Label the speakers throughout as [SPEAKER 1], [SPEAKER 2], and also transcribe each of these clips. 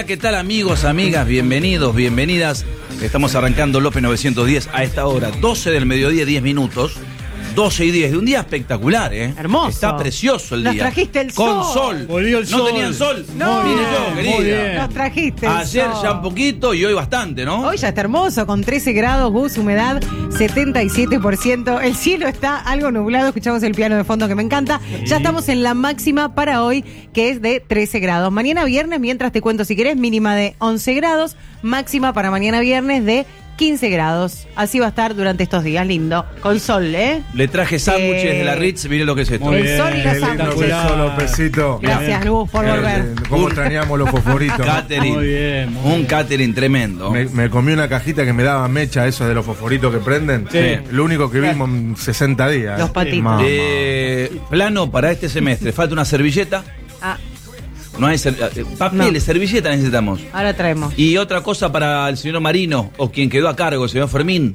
[SPEAKER 1] Hola, ¿qué tal amigos, amigas? Bienvenidos, bienvenidas. Estamos arrancando López 910 a esta hora, 12 del mediodía, 10 minutos. 12 y 10, de un día espectacular, ¿eh?
[SPEAKER 2] Hermoso.
[SPEAKER 1] Está precioso el
[SPEAKER 2] Nos
[SPEAKER 1] día.
[SPEAKER 2] trajiste el
[SPEAKER 1] Con
[SPEAKER 2] sol.
[SPEAKER 1] sol.
[SPEAKER 3] Volvió el sol.
[SPEAKER 1] ¿No tenían sol?
[SPEAKER 2] No.
[SPEAKER 1] Vine yo, querida.
[SPEAKER 3] Muy bien.
[SPEAKER 2] Nos trajiste el
[SPEAKER 1] Ayer
[SPEAKER 2] sol.
[SPEAKER 1] ya un poquito y hoy bastante, ¿no?
[SPEAKER 2] Hoy ya está hermoso, con 13 grados, Gus, humedad 77%. El cielo está algo nublado, escuchamos el piano de fondo que me encanta. Ya estamos en la máxima para hoy, que es de 13 grados. Mañana viernes, mientras te cuento si querés, mínima de 11 grados, máxima para mañana viernes de 15 grados. Así va a estar durante estos días, lindo. Con sol, ¿eh?
[SPEAKER 1] Le traje sándwiches de la Ritz, miren lo que es esto.
[SPEAKER 3] Muy
[SPEAKER 2] El
[SPEAKER 3] bien,
[SPEAKER 2] sol y los
[SPEAKER 3] qué lindo
[SPEAKER 2] sándwiches.
[SPEAKER 3] que solo, pesito.
[SPEAKER 2] Gracias, Gus, por volver.
[SPEAKER 3] ¿Cómo extrañamos los fosforitos?
[SPEAKER 1] Catering.
[SPEAKER 3] Muy bien, muy
[SPEAKER 1] Un
[SPEAKER 3] bien.
[SPEAKER 1] catering tremendo.
[SPEAKER 3] Me comí una cajita que me daba mecha, esos de los fosforitos que prenden.
[SPEAKER 1] Sí.
[SPEAKER 3] Lo único que vimos en 60 días.
[SPEAKER 2] Los patitos.
[SPEAKER 3] Mamá.
[SPEAKER 1] Plano para este semestre. Falta una servilleta.
[SPEAKER 2] Ah,
[SPEAKER 1] No hay papeles,
[SPEAKER 2] No.
[SPEAKER 1] servilleta necesitamos.
[SPEAKER 2] ahora traemos.
[SPEAKER 1] Y otra cosa para el señor Marino, o quien quedó a cargo, el señor Fermín.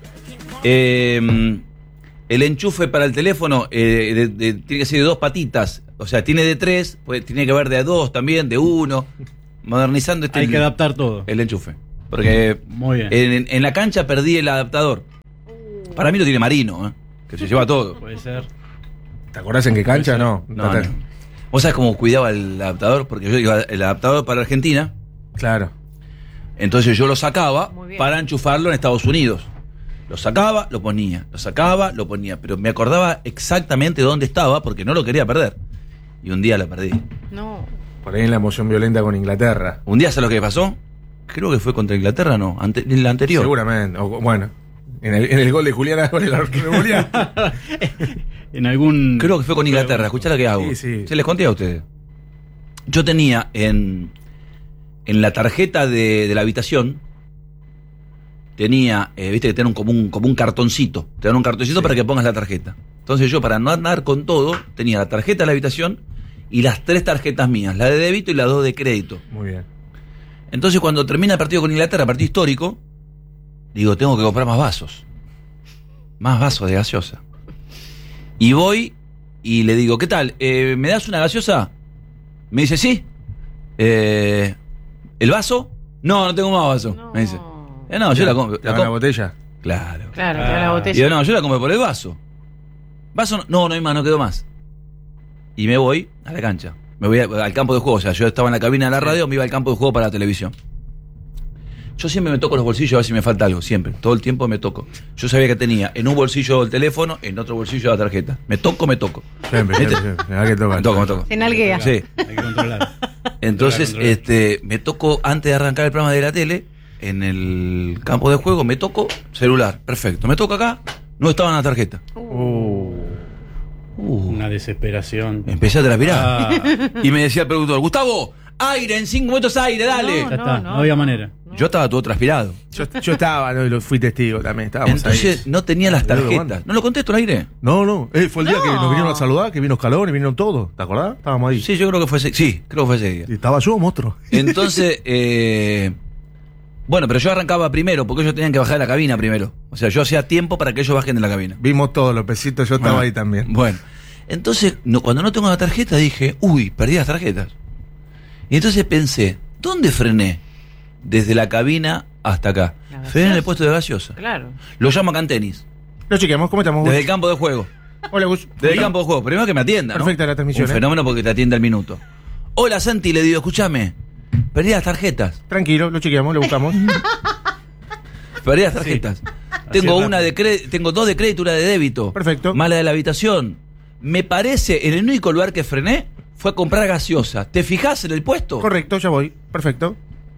[SPEAKER 1] El enchufe para el teléfono tiene que ser de 2 patitas. O sea, tiene de 3, pues tiene que haber de 2 también, de 1. Modernizando
[SPEAKER 4] Hay que adaptar todo.
[SPEAKER 1] el enchufe. Porque
[SPEAKER 4] Muy bien.
[SPEAKER 1] en la cancha perdí el adaptador. Para mí lo tiene Marino, que se lleva todo.
[SPEAKER 4] Puede ser.
[SPEAKER 3] ¿Te acordás en qué cancha? No.
[SPEAKER 1] No, no. ¿Vos sabés cómo cuidaba el adaptador? Porque yo iba el adaptador para Argentina.
[SPEAKER 3] Claro.
[SPEAKER 1] Entonces yo lo sacaba
[SPEAKER 2] Muy bien.
[SPEAKER 1] para enchufarlo en Estados Unidos. Lo sacaba, lo ponía. Lo sacaba, lo ponía. Pero me acordaba exactamente dónde estaba porque no lo quería perder. Y un día la perdí.
[SPEAKER 2] No.
[SPEAKER 3] Por ahí en la emoción violenta con Inglaterra.
[SPEAKER 1] Un día, ¿sabes lo que pasó? Creo que fue contra Inglaterra, no. En la anterior.
[SPEAKER 3] Seguramente. O, bueno, en el gol de Julián, con el arquero de Julián.
[SPEAKER 4] En algún.
[SPEAKER 1] Creo que fue con Inglaterra. Escuchá lo que hago.
[SPEAKER 3] Sí, sí.
[SPEAKER 1] Se les conté a ustedes. Yo tenía en la tarjeta de la habitación, tenía, viste que tienen como un cartoncito. Te dan un cartoncito
[SPEAKER 3] Sí.
[SPEAKER 1] para que pongas la tarjeta. Entonces yo, para no andar con todo, tenía la tarjeta de la habitación y las 3 tarjetas mías, la de débito y las 2 de crédito.
[SPEAKER 3] Muy bien.
[SPEAKER 1] Entonces cuando termina el partido con Inglaterra, partido histórico, digo, tengo que comprar más vasos. Más vasos de gaseosa. Y voy y le digo, ¿qué tal? ¿Me das una gaseosa? Me dice, sí. ¿El vaso? No, no tengo más vaso.
[SPEAKER 2] No.
[SPEAKER 1] Me dice. No, yo la compro.
[SPEAKER 3] ¿Te dan la botella?
[SPEAKER 1] Claro.
[SPEAKER 2] Claro, te da la botella.
[SPEAKER 1] Digo, no, yo la compro por el vaso. ¿Vaso? No, no hay más, no quedó más. Y me voy a la cancha. Me voy al campo de juego. O sea, yo estaba en la cabina de la radio, me iba al campo de juego para la televisión. Yo siempre me toco los bolsillos a ver si me falta algo, siempre. Todo el tiempo me toco. Yo sabía que tenía en un bolsillo el teléfono, en otro bolsillo la tarjeta. Me toco.
[SPEAKER 3] Siempre,
[SPEAKER 1] ¿Viste?
[SPEAKER 3] siempre. Me da que toca.
[SPEAKER 1] Me toco.
[SPEAKER 2] Se nalguea.
[SPEAKER 1] Sí.
[SPEAKER 4] Hay que controlar.
[SPEAKER 1] Entonces,
[SPEAKER 4] Controlar.
[SPEAKER 1] me toco, antes de arrancar el programa de la tele, en el campo de juego, me toco celular. Perfecto. Me toco acá, no estaba en la tarjeta.
[SPEAKER 4] Una desesperación.
[SPEAKER 1] Empecé a transpirar.
[SPEAKER 4] Ah,
[SPEAKER 1] Y me decía el productor, Gustavo, aire, en 5 minutos aire, dale.
[SPEAKER 2] No,
[SPEAKER 4] ya está, no había manera.
[SPEAKER 1] Yo estaba todo transpirado.
[SPEAKER 3] Yo estaba, ¿no? Y fui testigo también. Estábamos
[SPEAKER 1] Entonces
[SPEAKER 3] ahí.
[SPEAKER 1] no tenía las
[SPEAKER 3] Boludo,
[SPEAKER 1] tarjetas.
[SPEAKER 3] ¿cuándo?
[SPEAKER 1] ¿No lo contesto al aire?
[SPEAKER 3] No. Fue el día
[SPEAKER 2] No.
[SPEAKER 3] que nos vinieron a saludar, que vino Escalón y vinieron todos. ¿Te acordás? Estábamos ahí.
[SPEAKER 1] Sí, yo creo que fue ese, sí, creo que fue ese día.
[SPEAKER 3] Y estaba yo, monstruo.
[SPEAKER 1] Entonces, bueno, pero yo arrancaba primero, porque ellos tenían que bajar de la cabina primero. O sea, yo hacía tiempo para que ellos bajen de la cabina.
[SPEAKER 3] Vimos todos los pesitos, yo estaba
[SPEAKER 1] Bueno,
[SPEAKER 3] ahí también.
[SPEAKER 1] Bueno, entonces, cuando no tengo la tarjeta, dije, uy, perdí las tarjetas. Y entonces pensé, ¿dónde frené? Desde la cabina hasta acá.
[SPEAKER 2] La gaseosa.
[SPEAKER 1] Frené en el puesto de gaseosa.
[SPEAKER 2] Claro.
[SPEAKER 1] Lo llamo acá en tenis.
[SPEAKER 3] Lo chequeamos, ¿cómo estamos, Gus?
[SPEAKER 1] Desde el campo de juego.
[SPEAKER 3] Hola, Gus.
[SPEAKER 1] Desde el campo de juego. Primero que me atienda, ¿no?
[SPEAKER 3] Perfecta la transmisión,
[SPEAKER 1] Un
[SPEAKER 3] ¿eh?
[SPEAKER 1] fenómeno porque te atiende al minuto. Hola, Santi, le digo, escúchame. Perdí las tarjetas.
[SPEAKER 3] Tranquilo, lo chequeamos, lo buscamos.
[SPEAKER 1] Perdí las tarjetas. Tengo tengo 2 de crédito y una de débito.
[SPEAKER 3] Perfecto.
[SPEAKER 1] Más la de la habitación. Me parece, en el único lugar que frené fue a comprar gaseosa. ¿Te fijás en el puesto?
[SPEAKER 3] Correcto, ya voy. Perfecto.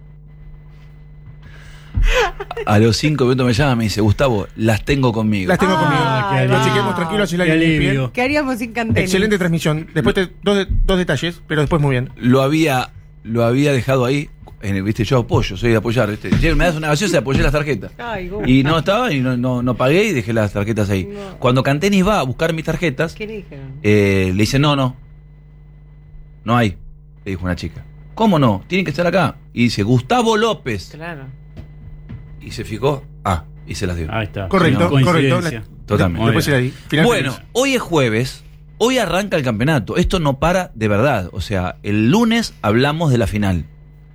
[SPEAKER 1] A los 5 minutos me llama y me dice, Gustavo, las tengo conmigo.
[SPEAKER 3] Las tengo
[SPEAKER 2] Ah,
[SPEAKER 3] conmigo.
[SPEAKER 2] qué
[SPEAKER 3] Lo
[SPEAKER 2] alivio.
[SPEAKER 3] chequemos tranquilo, así la
[SPEAKER 4] Qué
[SPEAKER 3] bien.
[SPEAKER 4] alivio.
[SPEAKER 2] ¿Qué haríamos sin Canteni?
[SPEAKER 3] Excelente transmisión. Después dos detalles, pero después muy bien.
[SPEAKER 1] Lo había dejado ahí. Viste, yo apoyo, soy de apoyar. ¿Viste? Che, me das una gaseosa y apoyé las tarjetas.
[SPEAKER 2] Ay, Gus.
[SPEAKER 1] Y no estaba y no pagué y dejé las tarjetas ahí.
[SPEAKER 2] No.
[SPEAKER 1] Cuando Cantenis va a buscar mis tarjetas,
[SPEAKER 2] ¿Qué le dijeron?
[SPEAKER 1] le dice, no hay, le dijo una chica. ¿Cómo no? Tienen que estar acá. Y dice, Gustavo López.
[SPEAKER 2] Claro.
[SPEAKER 1] Y se fijó, y se las dio.
[SPEAKER 4] Ahí está.
[SPEAKER 3] Correcto,
[SPEAKER 4] Coincidencia.
[SPEAKER 1] Totalmente.
[SPEAKER 3] Después ir ahí. Final
[SPEAKER 1] Bueno,
[SPEAKER 3] feliz.
[SPEAKER 1] hoy es jueves, hoy arranca el campeonato. Esto no para de verdad. O sea, el lunes hablamos de la final.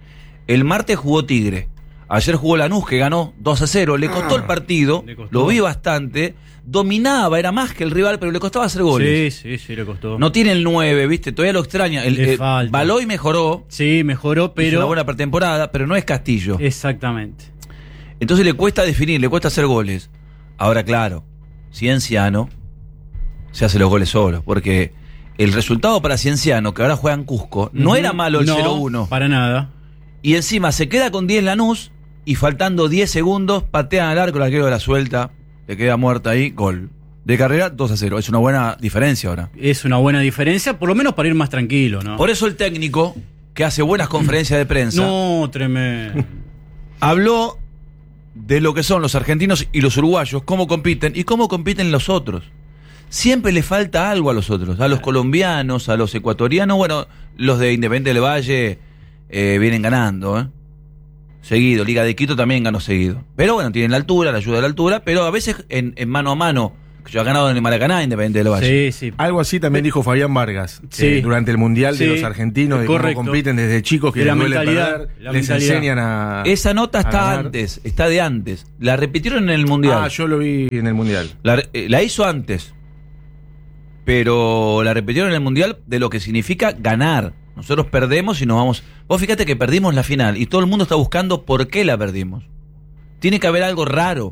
[SPEAKER 1] El martes jugó Tigre. Ayer jugó Lanús, que ganó 2-0. Le costó el partido,
[SPEAKER 4] Le costó.
[SPEAKER 1] lo vi bastante. Dominaba, era más que el rival, pero le costaba hacer goles.
[SPEAKER 4] Sí, le costó.
[SPEAKER 1] No tiene el 9, ¿viste? Todavía lo extraña.
[SPEAKER 4] Le falta.
[SPEAKER 1] Baloy mejoró.
[SPEAKER 4] Sí, mejoró,
[SPEAKER 1] Hizo
[SPEAKER 4] pero...
[SPEAKER 1] una buena pretemporada, pero no es Castillo.
[SPEAKER 4] Exactamente.
[SPEAKER 1] Entonces le cuesta definir, le cuesta hacer goles. Ahora, claro, Cienciano se hace los goles solo, porque el resultado para Cienciano, que ahora juega en Cusco, no era malo el
[SPEAKER 4] No,
[SPEAKER 1] 0-1.
[SPEAKER 4] para nada.
[SPEAKER 1] Y encima se queda con 10 Lanús y faltando 10 segundos patean al arco, el arquero de la suelta, le queda muerta ahí, gol. De carrera 2-0, es una buena diferencia ahora.
[SPEAKER 4] Es una buena diferencia, por lo menos para ir más tranquilo, ¿no?
[SPEAKER 1] Por eso el técnico, que hace buenas conferencias de prensa,
[SPEAKER 4] No, tremendo.
[SPEAKER 1] habló de lo que son los argentinos y los uruguayos, cómo compiten y cómo compiten los otros. Siempre le falta algo a los otros, a los colombianos, a los ecuatorianos. Bueno, los de Independiente del Valle vienen ganando, seguido. Liga de Quito también ganó seguido. Pero bueno, tienen la altura, la ayuda de la altura, pero a veces en mano a mano, que yo ha ganado en el Maracaná, Independiente del Valle.
[SPEAKER 4] Sí.
[SPEAKER 3] Algo así también dijo Fabián Vargas
[SPEAKER 4] Sí.
[SPEAKER 3] durante el Mundial de
[SPEAKER 4] Sí.
[SPEAKER 3] los argentinos, de
[SPEAKER 4] Correcto.
[SPEAKER 3] cómo compiten desde chicos, que
[SPEAKER 4] De la
[SPEAKER 3] les duele
[SPEAKER 4] mentalidad,
[SPEAKER 3] perder,
[SPEAKER 4] la
[SPEAKER 3] les
[SPEAKER 4] mentalidad.
[SPEAKER 3] enseñan a...
[SPEAKER 1] Esa nota
[SPEAKER 3] a
[SPEAKER 1] está
[SPEAKER 3] ganar.
[SPEAKER 1] antes, está de antes. La repitieron en el Mundial.
[SPEAKER 3] Ah, yo lo vi en el Mundial.
[SPEAKER 1] La hizo antes, pero la repitieron en el Mundial de lo que significa ganar. Nosotros perdemos y nos vamos... Vos fíjate que perdimos la final y todo el mundo está buscando por qué la perdimos. Tiene que haber algo raro.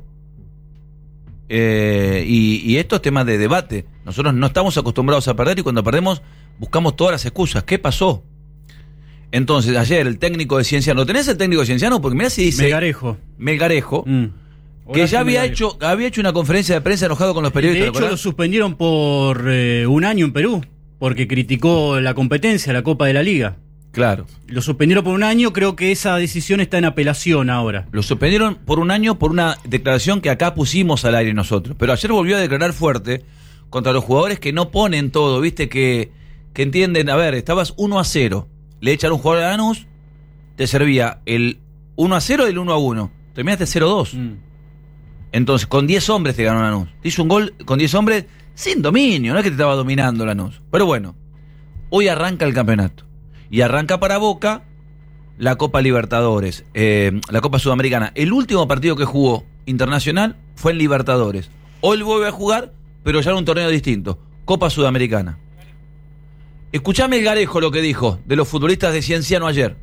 [SPEAKER 1] Y esto es tema de debate. Nosotros no estamos acostumbrados a perder y cuando perdemos buscamos todas las excusas. ¿Qué pasó? Entonces, ayer el técnico de Cienciano... ¿Lo tenés el técnico de Cienciano? Porque mirá si dice...
[SPEAKER 4] Melgarejo.
[SPEAKER 1] Que ya había
[SPEAKER 4] Melgarejo.
[SPEAKER 1] hecho una conferencia de prensa enojado con los periodistas.
[SPEAKER 4] De
[SPEAKER 1] ¿te
[SPEAKER 4] hecho,
[SPEAKER 1] acordás?
[SPEAKER 4] lo suspendieron por un año en Perú, porque criticó la competencia, la Copa de la Liga.
[SPEAKER 1] Claro.
[SPEAKER 4] Lo suspendieron por un año, creo que esa decisión está en apelación ahora.
[SPEAKER 1] Lo suspendieron por un año por una declaración que acá pusimos al aire nosotros. Pero ayer volvió a declarar fuerte contra los jugadores que no ponen todo, ¿viste? Que entienden, a ver, estabas 1-0, le echan un jugador a Lanús, te servía el 1-0 y el 1-1. Terminaste 0-2. Entonces, con 10 hombres te ganó Lanús. Te hizo un gol con 10 hombres sin dominio, no es que te estaba dominando Lanús. Pero bueno, hoy arranca el campeonato. Y arranca para Boca la Copa Libertadores, la Copa Sudamericana. El último partido que jugó Internacional fue en Libertadores. Hoy vuelve a jugar, pero ya en un torneo distinto, Copa Sudamericana. Escuchame el Garejo lo que dijo de los futbolistas de Cienciano ayer.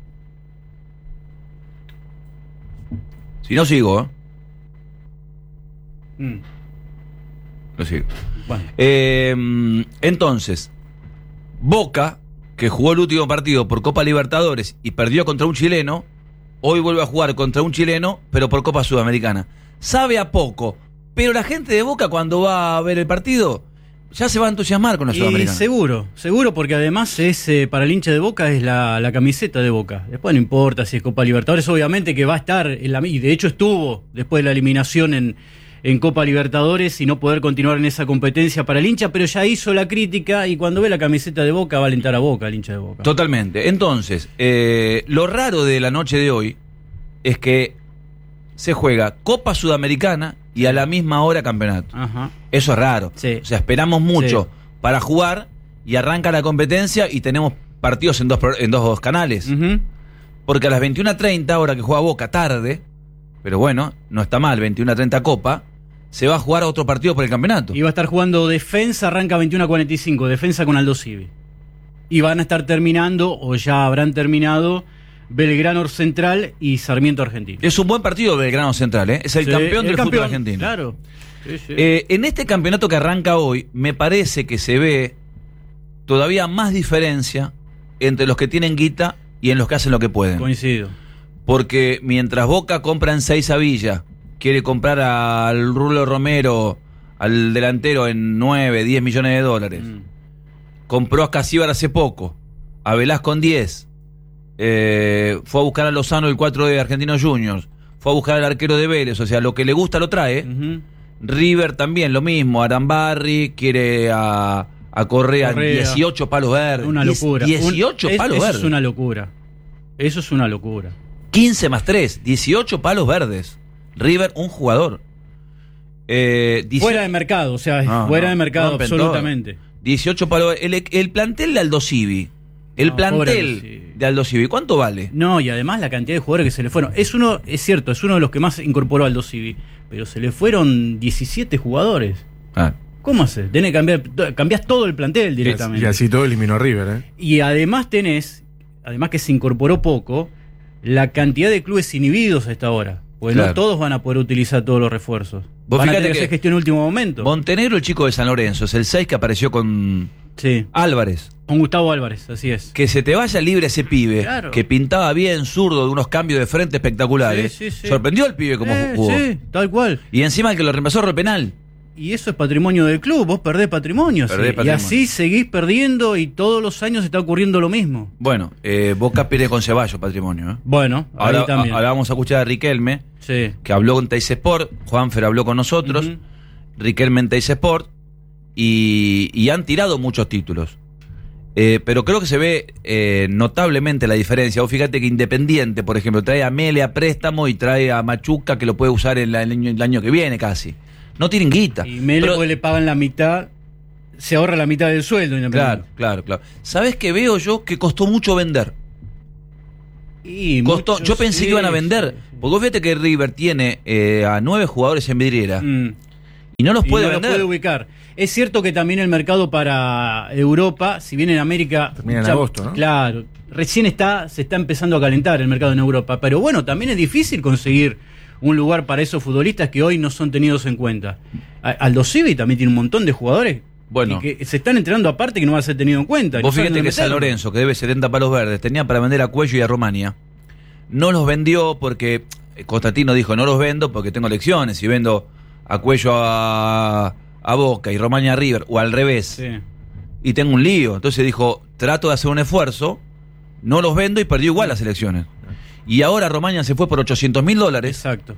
[SPEAKER 1] Si no sigo, lo sigo.
[SPEAKER 4] Bueno.
[SPEAKER 1] Entonces, Boca, que jugó el último partido por Copa Libertadores y perdió contra un chileno, hoy vuelve a jugar contra un chileno, pero por Copa Sudamericana. Sabe a poco, pero la gente de Boca cuando va a ver el partido ya se va a entusiasmar con la
[SPEAKER 4] Y
[SPEAKER 1] Sudamericana.
[SPEAKER 4] seguro, porque además es para el hincha de Boca es la camiseta de Boca. Después no importa si es Copa Libertadores, obviamente que va a estar, y de hecho estuvo después de la eliminación en Copa Libertadores y no poder continuar en esa competencia para el hincha, pero ya hizo la crítica y cuando ve la camiseta de Boca va a alentar a Boca, el hincha de Boca.
[SPEAKER 1] Totalmente. Entonces, lo raro de la noche de hoy es que se juega Copa Sudamericana y a la misma hora campeonato.
[SPEAKER 4] Ajá.
[SPEAKER 1] Eso es raro.
[SPEAKER 4] Sí.
[SPEAKER 1] O sea, esperamos mucho
[SPEAKER 4] Sí.
[SPEAKER 1] para jugar y arranca la competencia y tenemos partidos en dos canales.
[SPEAKER 4] Ujú.
[SPEAKER 1] Porque a las 21:30, ahora que juega Boca tarde, pero bueno, no está mal, 21:30 Copa, se va a jugar otro partido por el campeonato.
[SPEAKER 4] Y va a estar jugando Defensa, arranca 21:45, Defensa con Aldo Civi. Y van a estar terminando, o ya habrán terminado, Belgrano Central y Sarmiento Argentino.
[SPEAKER 1] Es un buen partido Belgrano Central, ¿eh? Es el
[SPEAKER 4] Sí,
[SPEAKER 1] campeón del fútbol
[SPEAKER 4] campeón,
[SPEAKER 1] argentino.
[SPEAKER 4] Claro. Sí, sí.
[SPEAKER 1] En este campeonato que arranca hoy, me parece que se ve todavía más diferencia entre los que tienen guita y en los que hacen lo que pueden.
[SPEAKER 4] Coincido.
[SPEAKER 1] Porque mientras Boca compra en 6 a Villa, quiere comprar al Rulo Romero, al delantero, en 9, 10 millones de dólares. Compró a Casíbar hace poco, a Velasco en 10. Fue a buscar a Lozano, el 4 de Argentinos Juniors. Fue a buscar al arquero de Vélez. O sea, lo que le gusta lo trae.
[SPEAKER 4] Ujú.
[SPEAKER 1] River también, lo mismo. Arambarri quiere a Correa, 18 palos verdes.
[SPEAKER 4] Una locura.
[SPEAKER 1] 18 palos
[SPEAKER 4] eso
[SPEAKER 1] verdes.
[SPEAKER 4] es una locura. Eso es una locura.
[SPEAKER 1] 15 más 3, 18 palos verdes. River, un jugador.
[SPEAKER 4] Fuera de mercado, o sea,
[SPEAKER 1] No,
[SPEAKER 4] fuera
[SPEAKER 1] no,
[SPEAKER 4] de mercado
[SPEAKER 1] rompen
[SPEAKER 4] absolutamente.
[SPEAKER 1] 18 palos. El plantel de Aldo Civi El
[SPEAKER 4] No, pobre
[SPEAKER 1] plantel
[SPEAKER 4] Aldo Civi.
[SPEAKER 1] de Aldo Civi, ¿cuánto vale?
[SPEAKER 4] No, y además la cantidad de jugadores que se le fueron. Es cierto, es uno de los que más incorporó Aldo Civi, pero se le fueron 17 jugadores.
[SPEAKER 1] Ah,
[SPEAKER 4] ¿Cómo haces? Tenés que cambiás todo el plantel directamente.
[SPEAKER 3] Y así todo eliminó a River, ¿eh?
[SPEAKER 4] Y además además que se incorporó poco, la cantidad de clubes inhibidos a esta hora. Porque
[SPEAKER 1] Claro.
[SPEAKER 4] no todos van a poder utilizar todos los refuerzos.
[SPEAKER 1] Vos
[SPEAKER 4] Van a
[SPEAKER 1] fíjate
[SPEAKER 4] tener que
[SPEAKER 1] que
[SPEAKER 4] hacer gestión en último momento.
[SPEAKER 1] Montenegro, el chico de San Lorenzo, es el 6 que apareció con
[SPEAKER 4] Sí,
[SPEAKER 1] Álvarez.
[SPEAKER 4] con Gustavo Álvarez, así es.
[SPEAKER 1] Que se te vaya libre ese pibe,
[SPEAKER 4] Claro.
[SPEAKER 1] que pintaba bien, zurdo, de unos cambios de frente espectaculares.
[SPEAKER 4] Sí, sí, sí.
[SPEAKER 1] Sorprendió al pibe como jugó.
[SPEAKER 4] Sí, tal cual.
[SPEAKER 1] Y encima el que lo reemplazó erró penal.
[SPEAKER 4] Y eso es patrimonio del club, vos perdés patrimonio.
[SPEAKER 1] Perdés
[SPEAKER 4] sí.
[SPEAKER 1] patrimonio.
[SPEAKER 4] Y así seguís perdiendo y todos los años está ocurriendo lo mismo.
[SPEAKER 1] Bueno, Boca pierde con Ceballos patrimonio. ¿eh?
[SPEAKER 4] Bueno,
[SPEAKER 1] Ahora,
[SPEAKER 4] ahí también.
[SPEAKER 1] ahora vamos a escuchar a Riquelme,
[SPEAKER 4] Sí.
[SPEAKER 1] que habló con Teis Sport, Juanfer habló con nosotros,
[SPEAKER 4] Ujú.
[SPEAKER 1] Riquelme en Teis Sport, y han tirado muchos títulos. Pero creo que se ve notablemente la diferencia. Vos fíjate que Independiente, por ejemplo, trae a Mele a préstamo y trae a Machuca, que lo puede usar el año que viene casi. No tienen guita.
[SPEAKER 4] Y Mele,
[SPEAKER 1] Pero-
[SPEAKER 4] pues le pagan la mitad, se ahorra la mitad del sueldo.
[SPEAKER 1] Claro. ¿Sabés qué veo yo? Que costó mucho vender.
[SPEAKER 4] Y
[SPEAKER 1] Costó,
[SPEAKER 4] muchos,
[SPEAKER 1] yo pensé
[SPEAKER 4] sí,
[SPEAKER 1] que iban a vender.
[SPEAKER 4] sí.
[SPEAKER 1] Porque vos fíjate que River tiene a 9 jugadores en vidriera y no los
[SPEAKER 4] Y
[SPEAKER 1] puede
[SPEAKER 4] no los
[SPEAKER 1] vender.
[SPEAKER 4] puede ubicar. Es cierto que también el mercado para Europa, si bien en América...
[SPEAKER 3] Termina en agosto, ¿no?
[SPEAKER 4] Claro, recién se está empezando a calentar el mercado en Europa. Pero bueno, también es difícil conseguir un lugar para esos futbolistas que hoy no son tenidos en cuenta. Aldo Civi también tiene un montón de jugadores
[SPEAKER 1] Bueno.
[SPEAKER 4] y que se están entrenando aparte que no va a ser tenido en cuenta.
[SPEAKER 1] Vos
[SPEAKER 4] No saben
[SPEAKER 1] fíjate
[SPEAKER 4] dónde
[SPEAKER 1] que San
[SPEAKER 4] meterlo.
[SPEAKER 1] Lorenzo, que debe 70 palos verdes, tenía para vender a Cuello y a Romania. No los vendió porque Constantino dijo, no los vendo porque tengo elecciones. Si vendo a Cuello a Boca y Romania a River, o al revés,
[SPEAKER 4] Sí.
[SPEAKER 1] y tengo un lío. Entonces dijo, trato de hacer un esfuerzo, no los vendo y perdió igual las elecciones. Y ahora Romania se fue por $800.000
[SPEAKER 4] Exacto.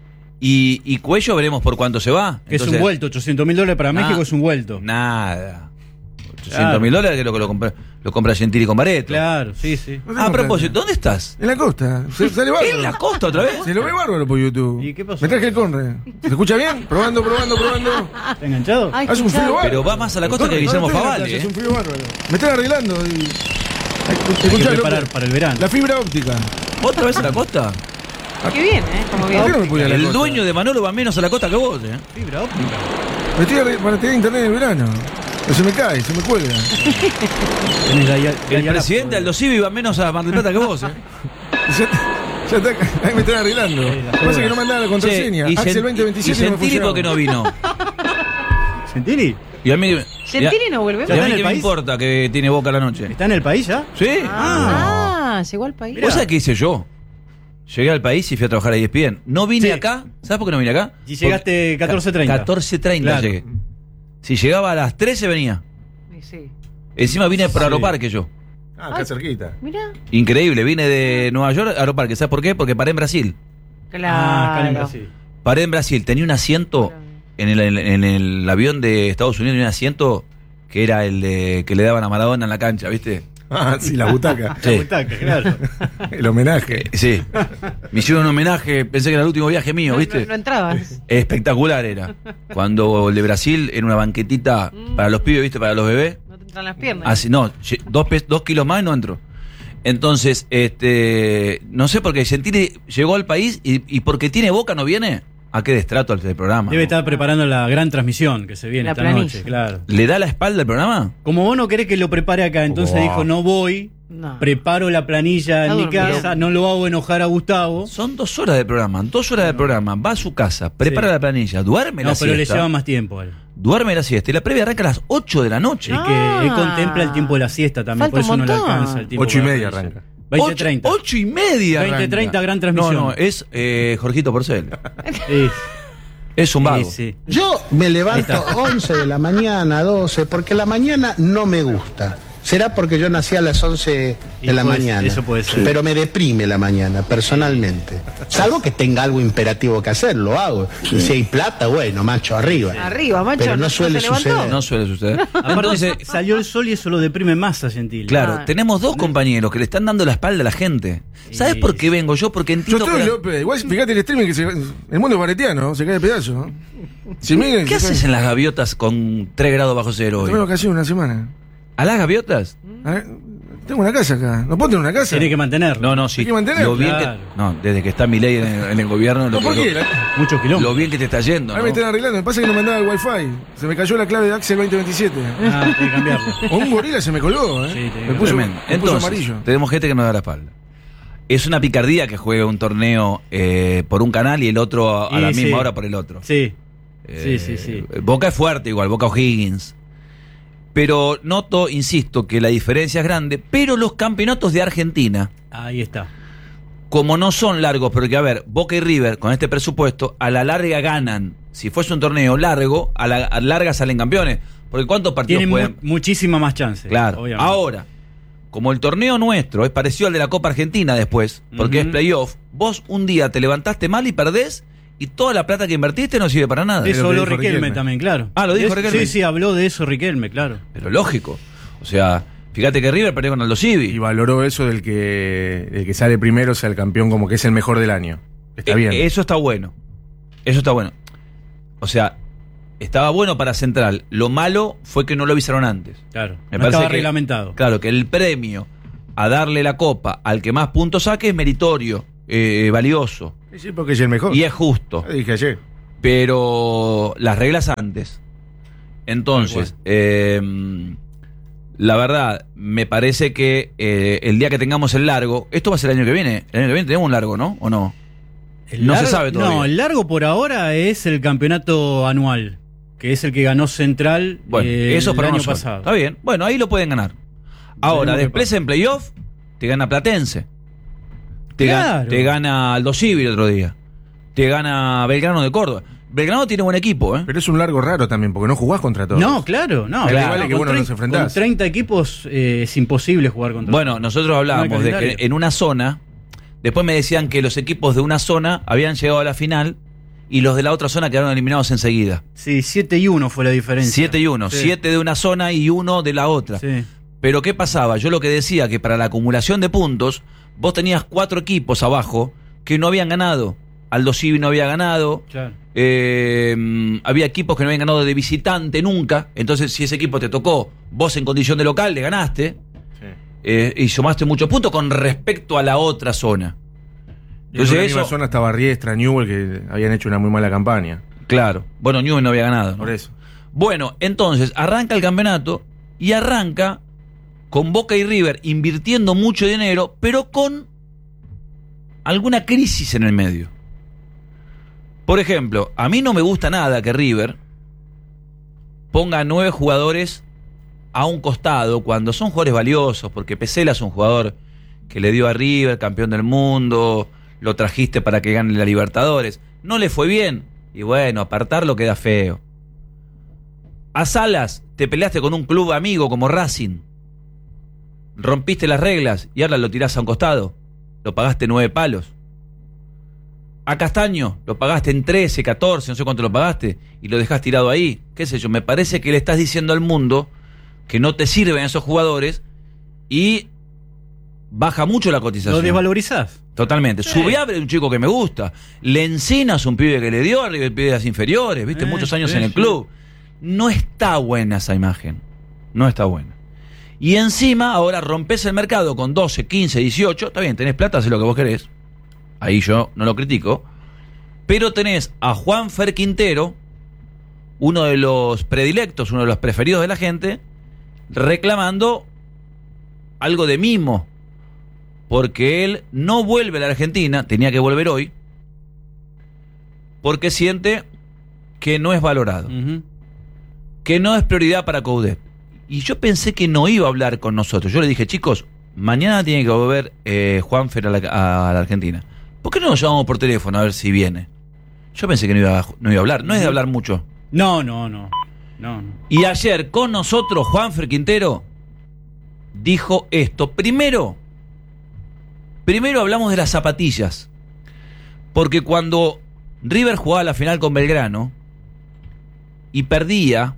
[SPEAKER 1] y Cuello veremos por cuánto se va.
[SPEAKER 4] Que es
[SPEAKER 1] Entonces,
[SPEAKER 4] un vuelto, $800.000 para México es un vuelto.
[SPEAKER 1] Nada. $800.000 que es lo que lo compra Gentili con Bareto.
[SPEAKER 4] Claro, sí, sí.
[SPEAKER 3] No sé
[SPEAKER 1] A
[SPEAKER 3] cómo
[SPEAKER 1] propósito,
[SPEAKER 3] está.
[SPEAKER 1] ¿dónde estás?
[SPEAKER 3] En la costa. Sale bárbaro.
[SPEAKER 1] ¿En la costa otra vez?
[SPEAKER 3] Se lo ve bárbaro por YouTube.
[SPEAKER 4] ¿Y qué pasó?
[SPEAKER 3] Me traje el Conre. ¿Se escucha bien? Probando.
[SPEAKER 4] ¿Está enganchado?
[SPEAKER 2] Ay,
[SPEAKER 3] Hace un frío
[SPEAKER 2] escuchá.
[SPEAKER 3] bárbaro.
[SPEAKER 1] Pero va más a la costa que
[SPEAKER 3] Conre,
[SPEAKER 1] Guillermo
[SPEAKER 3] no estoy en la
[SPEAKER 1] Favale,
[SPEAKER 3] playa,
[SPEAKER 1] ¿eh?
[SPEAKER 3] Hace un frío bárbaro. Me están arreglando. Y...
[SPEAKER 4] Hay que
[SPEAKER 3] Escuchá,
[SPEAKER 4] preparar
[SPEAKER 3] loco.
[SPEAKER 4] para el verano.
[SPEAKER 3] La fibra óptica.
[SPEAKER 1] ¿Otra vez a la costa?
[SPEAKER 2] Qué bien, Como bien.
[SPEAKER 3] ¿Por qué no me pude ir a la
[SPEAKER 1] El
[SPEAKER 3] costa?
[SPEAKER 1] dueño de Manolo va menos a la costa que vos, ¿eh?
[SPEAKER 4] Fibra óptica.
[SPEAKER 3] Me estoy para tener internet en el verano. Pero se me cae, se me cuelga.
[SPEAKER 4] Tenés
[SPEAKER 1] El presidente Aldo Civi va menos a Mar del Plata que vos, ¿eh?
[SPEAKER 3] Ya está, ahí me están arreglando.
[SPEAKER 4] la
[SPEAKER 3] Lo que pasa es que no mandaba la contraseña.
[SPEAKER 1] Che, y
[SPEAKER 3] Axel
[SPEAKER 1] Gen-
[SPEAKER 3] 2027
[SPEAKER 1] ¿Y Gentili
[SPEAKER 3] funcionaba.
[SPEAKER 1] por qué no vino?
[SPEAKER 4] ¿Gentili?
[SPEAKER 1] Y a mí,
[SPEAKER 2] Gentili no vuelve.
[SPEAKER 1] y a
[SPEAKER 4] ¿Está
[SPEAKER 1] mí
[SPEAKER 4] en el
[SPEAKER 1] qué me
[SPEAKER 4] país?
[SPEAKER 1] importa que tiene Boca la noche.
[SPEAKER 4] ¿Está en el país ya?
[SPEAKER 1] ¿Sí?
[SPEAKER 2] Llegó al país.
[SPEAKER 1] ¿Vos sabés qué hice yo? Llegué al país y fui a trabajar a ESPN. No vine
[SPEAKER 4] Sí.
[SPEAKER 1] acá. ¿Sabes por qué no vine acá?
[SPEAKER 4] Y llegaste 14:30.
[SPEAKER 1] 14:30
[SPEAKER 4] Claro.
[SPEAKER 1] llegué. Si llegaba a las 13 venía.
[SPEAKER 2] Sí.
[SPEAKER 1] Encima vine por
[SPEAKER 4] Sí.
[SPEAKER 1] Aeroparque yo.
[SPEAKER 3] Ah, acá cerquita.
[SPEAKER 2] Mira.
[SPEAKER 1] Increíble, vine de Nueva York a Aeroparque. ¿Sabes por qué? Porque paré en Brasil.
[SPEAKER 2] Claro.
[SPEAKER 4] Acá en Brasil.
[SPEAKER 1] Paré en Brasil. Tenía un asiento en el avión de Estados Unidos, tenía un asiento que era el de que le daban a Maradona en la cancha, ¿viste?
[SPEAKER 3] Ah, sí, la butaca.
[SPEAKER 1] Sí.
[SPEAKER 4] Butaca, claro.
[SPEAKER 3] El homenaje.
[SPEAKER 1] Sí. Me hicieron un homenaje, pensé que era el último viaje mío, ¿viste?
[SPEAKER 2] No entrabas.
[SPEAKER 1] Espectacular era. Cuando el de Brasil era una banquetita para los pibes, ¿viste? Para los bebés.
[SPEAKER 2] No te entran las piernas.
[SPEAKER 1] Así, no, 2 kilos más y no entró. Entonces, no sé por qué Gentili llegó al país y porque tiene Boca no viene. ¿A qué destrato al del programa?
[SPEAKER 4] Debe estar preparando la gran transmisión que se viene
[SPEAKER 2] La
[SPEAKER 4] esta
[SPEAKER 2] planilla.
[SPEAKER 4] noche, claro.
[SPEAKER 1] ¿Le da la espalda al programa?
[SPEAKER 4] Como vos no querés que lo prepare acá, entonces
[SPEAKER 3] Wow.
[SPEAKER 4] dijo, no voy,
[SPEAKER 2] No.
[SPEAKER 4] preparo la planilla
[SPEAKER 2] Está
[SPEAKER 4] en mi
[SPEAKER 2] durmiendo.
[SPEAKER 4] casa, no lo hago enojar a Gustavo.
[SPEAKER 1] Son 2 horas de programa, 2 horas de programa. Va a su casa, prepara
[SPEAKER 4] Sí.
[SPEAKER 1] la planilla, duerme
[SPEAKER 4] No,
[SPEAKER 1] la
[SPEAKER 4] pero le
[SPEAKER 1] siesta.
[SPEAKER 4] lleva más tiempo a él.
[SPEAKER 1] Duerme la siesta. Y la previa arranca a las 8 de la noche.
[SPEAKER 4] Es que él contempla el tiempo de la siesta también,
[SPEAKER 2] Falta
[SPEAKER 4] por eso
[SPEAKER 2] un
[SPEAKER 4] no le
[SPEAKER 2] montón.
[SPEAKER 4] alcanza el tiempo.
[SPEAKER 3] 8:30
[SPEAKER 4] para la
[SPEAKER 3] arranca.
[SPEAKER 4] 20:30.
[SPEAKER 1] 8:30 arranca.
[SPEAKER 4] 20:30 gran transmisión.
[SPEAKER 1] No, es Jorgito Porcel.
[SPEAKER 4] Sí,
[SPEAKER 1] Es un vago.
[SPEAKER 4] sí, sí.
[SPEAKER 5] Yo me levanto 11 de la mañana, 12, porque la mañana no me gusta. Será porque yo nací a las 11
[SPEAKER 4] Y
[SPEAKER 5] de la
[SPEAKER 4] puede-
[SPEAKER 5] mañana.
[SPEAKER 4] eso puede ser.
[SPEAKER 5] Pero me deprime la mañana, personalmente. Salvo que tenga algo imperativo que hacer, lo hago. Y si hay plata, bueno, macho, arriba.
[SPEAKER 2] Arriba, macho.
[SPEAKER 5] Pero no suele
[SPEAKER 2] se levantó.
[SPEAKER 5] suceder.
[SPEAKER 1] No suele suceder.
[SPEAKER 4] Aparte
[SPEAKER 1] Entonces,
[SPEAKER 4] salió el sol y eso lo deprime más a Gentili.
[SPEAKER 1] claro,
[SPEAKER 2] Ah.
[SPEAKER 1] tenemos 2 compañeros que le están dando la espalda a la gente. ¿Sabes
[SPEAKER 4] Sí.
[SPEAKER 1] por qué vengo yo? Porque
[SPEAKER 3] Yo
[SPEAKER 1] entiendo
[SPEAKER 3] estoy
[SPEAKER 1] que...
[SPEAKER 3] López. Igual fíjate el streaming que el mundo es baretiano, se cae de pedazo. ¿no? Si miren,
[SPEAKER 1] ¿Qué haces en las gaviotas con 3 grados bajo cero hoy?
[SPEAKER 3] Tengo vacaciones una semana.
[SPEAKER 1] ¿A las gaviotas?
[SPEAKER 3] A ver, Tengo una casa acá. ¿No puedo tener una casa?
[SPEAKER 4] Tiene que mantenerlo.
[SPEAKER 1] No, sí.
[SPEAKER 3] Hay que mantenerlo.
[SPEAKER 1] Lo bien
[SPEAKER 4] Claro.
[SPEAKER 1] no, desde que está Milei en el gobierno,
[SPEAKER 3] No, ¿por qué?
[SPEAKER 4] Muchos kilómetros.
[SPEAKER 1] lo bien que te está yendo,
[SPEAKER 3] Ahí
[SPEAKER 1] ¿no?
[SPEAKER 3] me están arreglando. Me pasa que no me andaba el wifi. Se me cayó la clave de Axel 2027.
[SPEAKER 4] Ah, hay que cambiarlo.
[SPEAKER 3] O un gorila se me colgó, ¿eh?
[SPEAKER 4] Sí, tiene
[SPEAKER 3] me
[SPEAKER 4] que-
[SPEAKER 3] puso,
[SPEAKER 1] Tremendo.
[SPEAKER 3] me puso
[SPEAKER 1] Entonces,
[SPEAKER 3] amarillo.
[SPEAKER 1] tenemos gente que nos da la espalda. Es una picardía que juegue un torneo por un canal y el otro a la
[SPEAKER 4] Y sí.
[SPEAKER 1] misma hora por el otro.
[SPEAKER 4] Sí.
[SPEAKER 1] Eh,
[SPEAKER 4] Sí.
[SPEAKER 1] Boca es fuerte igual, Boca O'Higgins. Pero noto, insisto, que la diferencia es grande, pero los campeonatos de Argentina,
[SPEAKER 4] Ahí está.
[SPEAKER 1] como no son largos, porque a ver, Boca y River con este presupuesto, a la larga ganan. Si fuese un torneo largo, a la larga salen campeones. Porque ¿cuántos partidos
[SPEAKER 4] Tienen
[SPEAKER 1] pueden...?
[SPEAKER 4] muchísima más chance.
[SPEAKER 1] Claro.
[SPEAKER 4] obviamente.
[SPEAKER 1] Ahora, como el torneo nuestro es parecido al de la Copa Argentina después, porque
[SPEAKER 4] Ujú.
[SPEAKER 1] es playoff, vos un día te levantaste mal y perdés y toda la plata que invertiste no sirve para nada.
[SPEAKER 4] Eso
[SPEAKER 3] lo que
[SPEAKER 4] habló
[SPEAKER 3] dijo
[SPEAKER 4] Riquelme
[SPEAKER 3] Riquelme.
[SPEAKER 4] también, claro.
[SPEAKER 1] Ah, ¿lo dijo Riquelme?
[SPEAKER 4] Sí, habló de eso Riquelme, claro.
[SPEAKER 1] Pero lógico. O sea, fíjate que River perdió con Aldo
[SPEAKER 3] Y
[SPEAKER 1] Civi.
[SPEAKER 3] valoró eso del que sale primero sea el campeón, como que es el mejor del año. Está bien.
[SPEAKER 1] Eso está bueno. Eso está bueno. O sea, estaba bueno para Central. Lo malo fue que no lo avisaron antes.
[SPEAKER 4] Claro.
[SPEAKER 1] Me
[SPEAKER 4] no
[SPEAKER 1] parece
[SPEAKER 4] estaba
[SPEAKER 1] que-
[SPEAKER 4] reglamentado.
[SPEAKER 1] Claro, que el premio a darle la copa al que más puntos saque es meritorio, valioso
[SPEAKER 3] Sí, porque es el mejor.
[SPEAKER 1] y es justo.
[SPEAKER 3] Ya dije ayer.
[SPEAKER 1] Pero las reglas antes. Entonces, la verdad, me parece que el día que tengamos el largo, esto va a ser el año que viene. El año que viene tenemos un largo, ¿no? ¿O no?
[SPEAKER 4] El
[SPEAKER 1] No se
[SPEAKER 4] largo-
[SPEAKER 1] sabe todavía.
[SPEAKER 4] No, el largo por ahora es el campeonato anual, que es el que ganó Central
[SPEAKER 1] Bueno, eso es para
[SPEAKER 4] el año
[SPEAKER 1] nosotros.
[SPEAKER 4] pasado.
[SPEAKER 1] Está bien. Bueno, ahí lo pueden ganar. Ahora,
[SPEAKER 4] Veremos qué
[SPEAKER 1] después
[SPEAKER 4] pasa.
[SPEAKER 1] en playoff, te gana Platense.
[SPEAKER 4] Claro.
[SPEAKER 1] Te gana Aldo Civi el otro día. Te gana Belgrano de Córdoba. Belgrano tiene buen equipo, ¿eh?
[SPEAKER 3] Pero es un largo raro también, porque no jugás contra todos.
[SPEAKER 4] No, claro, no.
[SPEAKER 3] Hay
[SPEAKER 4] Claro,
[SPEAKER 3] rivales que
[SPEAKER 4] con
[SPEAKER 3] vos no
[SPEAKER 4] trein-
[SPEAKER 3] los enfrentás.
[SPEAKER 4] Con 30 equipos es imposible jugar contra
[SPEAKER 1] Bueno, nosotros
[SPEAKER 4] No
[SPEAKER 1] hablábamos
[SPEAKER 4] hay
[SPEAKER 1] de
[SPEAKER 4] calendario.
[SPEAKER 1] que en una zona, después me decían que los equipos de una zona habían llegado a la final y los de la otra zona quedaron eliminados enseguida.
[SPEAKER 4] Sí, 7-1 fue la diferencia.
[SPEAKER 1] 7-1,
[SPEAKER 4] Sí.
[SPEAKER 1] 7 de una zona y 1 de la otra.
[SPEAKER 4] Sí.
[SPEAKER 1] Pero ¿qué pasaba? Yo lo que decía que para la acumulación de puntos, vos tenías 4 equipos abajo que no habían ganado. Aldo Civi no había ganado.
[SPEAKER 4] Claro.
[SPEAKER 1] Había equipos que no habían ganado de visitante nunca. Entonces, si ese equipo te tocó, vos en condición de local le ganaste. Y sumaste muchos puntos con respecto a la otra zona.
[SPEAKER 3] Entonces, en la
[SPEAKER 1] Entonces
[SPEAKER 3] misma
[SPEAKER 1] eso,
[SPEAKER 3] zona estaba Riestra, Newell, que habían hecho una muy mala campaña.
[SPEAKER 1] claro. Bueno, Newell no había ganado, ¿no?
[SPEAKER 3] Por eso.
[SPEAKER 1] Bueno, entonces arranca el campeonato y arranca con Boca y River invirtiendo mucho dinero, pero con alguna crisis en el medio. Por ejemplo, a mí no me gusta nada que River ponga 9 jugadores a un costado cuando son jugadores valiosos, porque Pesela es un jugador que le dio a River, campeón del mundo, lo trajiste para que gane la Libertadores. No le fue bien, y bueno, apartarlo queda feo. A Salas te peleaste con un club amigo como Racing, rompiste las reglas y ahora lo tirás a un costado, lo pagaste 9 palos. A Castaño lo pagaste en 13, 14, no sé cuánto lo pagaste, y lo dejás tirado ahí. Qué sé yo, me parece que le estás diciendo al mundo que no te sirven esos jugadores y baja mucho la cotización.
[SPEAKER 4] Lo desvalorizás.
[SPEAKER 1] Totalmente. Subiabre es un chico que me gusta. Lencina es un pibe que le dio a River Plate de las inferiores, viste, muchos años
[SPEAKER 4] sí,
[SPEAKER 1] en el
[SPEAKER 4] sí.
[SPEAKER 1] club. No está buena esa imagen. No está buena. Y encima ahora rompes el mercado con 12, 15, 18. Está bien, tenés plata, haces lo que vos querés. Ahí yo no lo critico. Pero tenés a Juanfer Quintero, uno de los predilectos, uno de los preferidos de la gente, reclamando algo de mimo. Porque él no vuelve a la Argentina, tenía que volver hoy, porque siente que no es valorado,
[SPEAKER 4] Ujú.
[SPEAKER 1] que no es prioridad para Coudet. Y yo pensé que no iba a hablar con nosotros. Yo le dije, chicos, mañana tiene que volver Juanfer a la Argentina. ¿Por qué no nos llamamos por teléfono a ver si viene? Yo pensé que no iba a hablar. No es de hablar mucho.
[SPEAKER 4] No.
[SPEAKER 1] Y ayer con nosotros, Juanfer Quintero dijo esto. Primero hablamos de las zapatillas. Porque cuando River jugaba la final con Belgrano y perdía,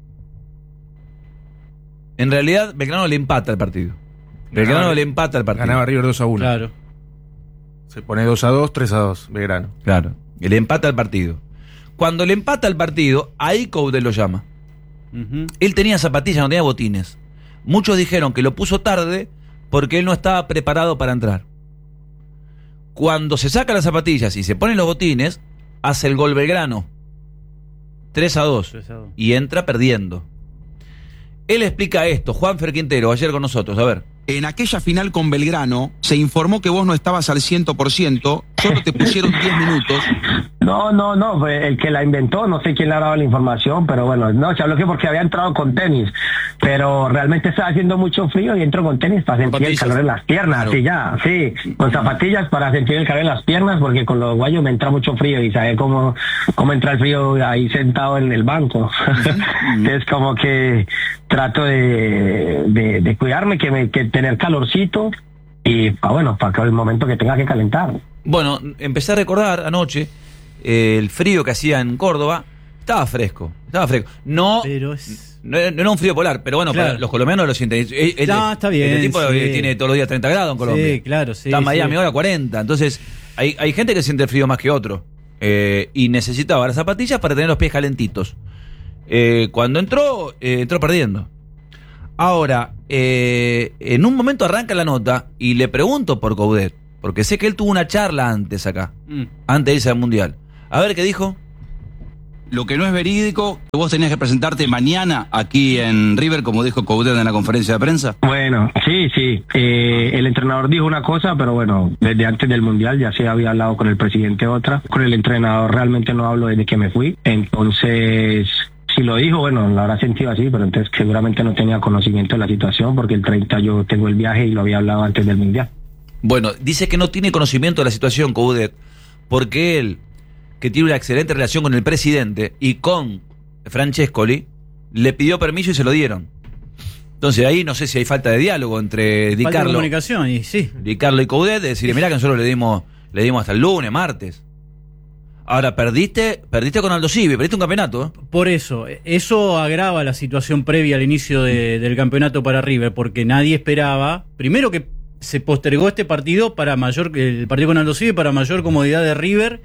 [SPEAKER 1] en realidad Belgrano le empata el partido. Belgrano le empata el partido.
[SPEAKER 3] Ganaba River 2-1.
[SPEAKER 4] Claro.
[SPEAKER 3] Se pone 2-2, 3-2, Belgrano.
[SPEAKER 1] Claro. Le empata el partido. Cuando le empata el partido, ahí Coudet lo llama.
[SPEAKER 4] Ujú.
[SPEAKER 1] Él tenía zapatillas, no tenía botines. Muchos dijeron que lo puso tarde porque él no estaba preparado para entrar. Cuando se saca las zapatillas y se ponen los botines, hace el gol Belgrano. 3-2.
[SPEAKER 4] 3-2.
[SPEAKER 1] Y entra perdiendo. Él explica esto, Juanfer Quintero, ayer con nosotros, a ver.
[SPEAKER 6] En aquella final con Belgrano se informó que vos no estabas al 100%, solo te pusieron 10 minutos.
[SPEAKER 7] No, fue el que la inventó, no sé quién le ha dado la información, pero bueno, no, se habló que porque había entrado con tenis, pero realmente estaba haciendo mucho frío y entro con tenis para sentir el calor en las piernas,
[SPEAKER 1] Claro.
[SPEAKER 7] sí, con zapatillas para sentir el calor en las piernas, porque con los guayos me entra mucho frío y sabe cómo entra el frío ahí sentado en el banco. Es como que trato de cuidarme, que tener calorcito y para que el momento que tenga que calentar.
[SPEAKER 1] Bueno, empecé a recordar anoche el frío que hacía en Córdoba. Estaba fresco. No,
[SPEAKER 4] Pero
[SPEAKER 1] no era un frío polar, pero bueno,
[SPEAKER 4] Claro.
[SPEAKER 1] para los colombianos lo sienten.
[SPEAKER 4] Está bien,
[SPEAKER 1] Este tipo
[SPEAKER 4] sí.
[SPEAKER 1] tiene todos los días 30 grados en Colombia.
[SPEAKER 4] Sí, claro, sí.
[SPEAKER 1] Está en Miami
[SPEAKER 4] sí.
[SPEAKER 1] ahora 40. Entonces, hay gente que siente el frío más que otro. Y necesitaba las zapatillas para tener los pies calentitos. Cuando entró perdiendo. Ahora, en un momento arranca la nota y le pregunto por Coudet, porque sé que él tuvo una charla antes acá, antes de irse al Mundial. A ver qué dijo.
[SPEAKER 6] Lo que no es verídico, que vos tenías que presentarte mañana aquí en River, como dijo Coudet en la conferencia de prensa.
[SPEAKER 7] Bueno, sí. El entrenador dijo una cosa, pero bueno, desde antes del Mundial ya se había hablado con el presidente otra. Con el entrenador realmente no hablo desde que me fui. Entonces, si lo dijo, bueno, lo habrá sentido así, pero entonces seguramente no tenía conocimiento de la situación porque el 30 yo tengo el viaje y lo había hablado antes del Mundial.
[SPEAKER 1] Bueno, dice que no tiene conocimiento de la situación, Coudet, porque él, que tiene una excelente relación con el presidente y con Francescoli, le pidió permiso y se lo dieron. Entonces ahí no sé si hay falta de diálogo entre Di
[SPEAKER 4] Falta de
[SPEAKER 1] Carlo
[SPEAKER 4] comunicación, y sí.
[SPEAKER 1] y Coudet, de decirle, mirá que nosotros le dimos hasta el lunes, martes. Ahora, perdiste con Aldo Civi, perdiste un campeonato, ¿eh?
[SPEAKER 4] Por eso agrava la situación previa al inicio del campeonato para River, porque nadie esperaba, primero que se postergó este partido el partido con Aldo Civi para mayor comodidad de River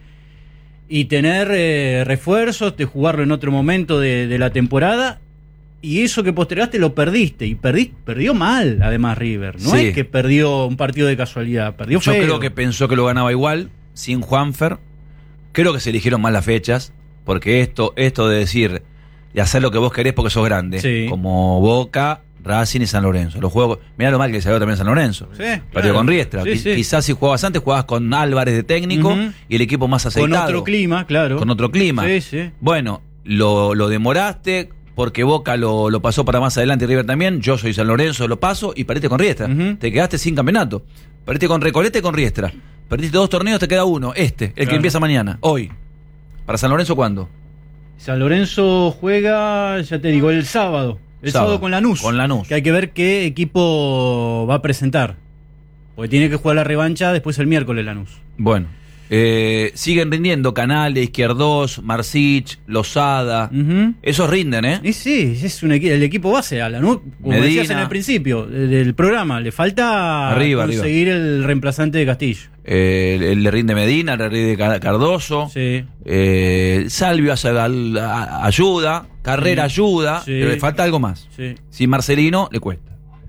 [SPEAKER 4] y tener refuerzos, de jugarlo en otro momento de la temporada, y eso que postergaste lo perdiste, y perdió mal, además River, no
[SPEAKER 1] Sí.
[SPEAKER 4] es que perdió un partido de casualidad, perdió
[SPEAKER 1] Yo
[SPEAKER 4] feo.
[SPEAKER 1] creo que pensó que lo ganaba igual, sin Juanfer. Creo que se eligieron mal las fechas, porque esto de decir, de hacer lo que vos querés porque sos grande,
[SPEAKER 4] Sí.
[SPEAKER 1] como Boca, Racing y San Lorenzo. Los juegos, mirá lo mal que le salió también San Lorenzo.
[SPEAKER 4] Sí,
[SPEAKER 1] Perdió
[SPEAKER 4] claro.
[SPEAKER 1] con Riestra.
[SPEAKER 4] Sí, sí.
[SPEAKER 1] Quizás si jugabas antes, jugabas con Álvarez de técnico
[SPEAKER 4] Ujú.
[SPEAKER 1] y el equipo más aceitado.
[SPEAKER 4] Con otro clima, claro.
[SPEAKER 1] Con otro clima.
[SPEAKER 4] Sí, sí.
[SPEAKER 1] Bueno, lo demoraste porque Boca lo pasó para más adelante y River también. Yo soy San Lorenzo, lo paso y perdiste con Riestra.
[SPEAKER 4] Ujú.
[SPEAKER 1] Te quedaste sin campeonato. Perdiste con Recoleta y con Riestra. Perdiste 2 torneos, te queda uno. El que
[SPEAKER 4] Claro.
[SPEAKER 1] empieza mañana, hoy. ¿Para San Lorenzo cuándo?
[SPEAKER 4] San Lorenzo juega, ya te digo, el sábado. El sábado con Lanús.
[SPEAKER 1] Con Lanús.
[SPEAKER 4] Que hay que ver qué equipo va a presentar. Porque tiene que jugar la revancha después el miércoles Lanús.
[SPEAKER 1] Bueno. Siguen rindiendo Canales, Izquierdos, Marcich, Lozada.
[SPEAKER 4] Ujú.
[SPEAKER 1] Esos rinden, ¿eh?
[SPEAKER 4] Y sí, es el equipo base a Lanús. Como
[SPEAKER 1] Medina.
[SPEAKER 4] decías en el principio del programa, le falta
[SPEAKER 1] Arriba.
[SPEAKER 4] conseguir el reemplazante de Castillo.
[SPEAKER 1] Le rinde Medina, le rinde Cardoso.
[SPEAKER 4] Sí.
[SPEAKER 1] Salvio ayuda, Carrera ayuda,
[SPEAKER 4] Sí.
[SPEAKER 1] pero le falta algo más.
[SPEAKER 4] Sí.
[SPEAKER 1] Sin Marcelino le cuesta.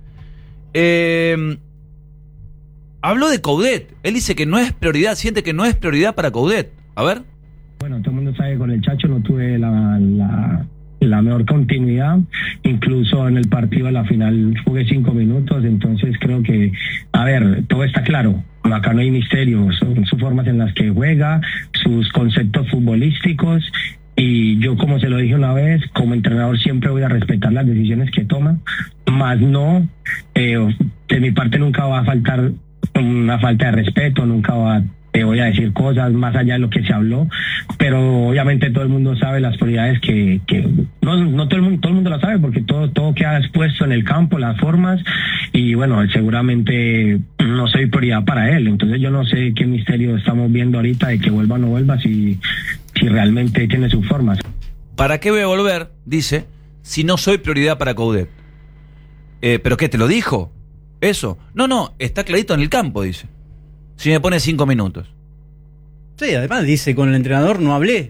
[SPEAKER 1] Habló de Coudet. Él dice que no es prioridad, siente que no es prioridad para Coudet. A ver.
[SPEAKER 7] Bueno, todo el mundo sabe que con el Chacho no tuve la mejor continuidad, incluso en el partido de la final jugué 5 minutos, entonces creo que, todo está claro, acá no hay misterio, son sus formas en las que juega, sus conceptos futbolísticos, y yo, como se lo dije una vez, como entrenador siempre voy a respetar las decisiones que toma, más no, de mi parte nunca va a faltar una falta de respeto, nunca voy a decir cosas más allá de lo que se habló, pero obviamente todo el mundo sabe las prioridades que no todo el mundo lo sabe, porque todo queda expuesto en el campo, las formas, y bueno, seguramente no soy prioridad para él, entonces yo no sé qué misterio estamos viendo ahorita de que vuelva o no vuelva, si realmente tiene sus formas.
[SPEAKER 1] ¿Para qué voy a volver? Dice, si no soy prioridad para Coudet. ¿Pero qué, te lo dijo? ¿Eso? No, está clarito en el campo, dice. Si me pone 5 minutos.
[SPEAKER 4] Sí, además dice, con el entrenador no hablé.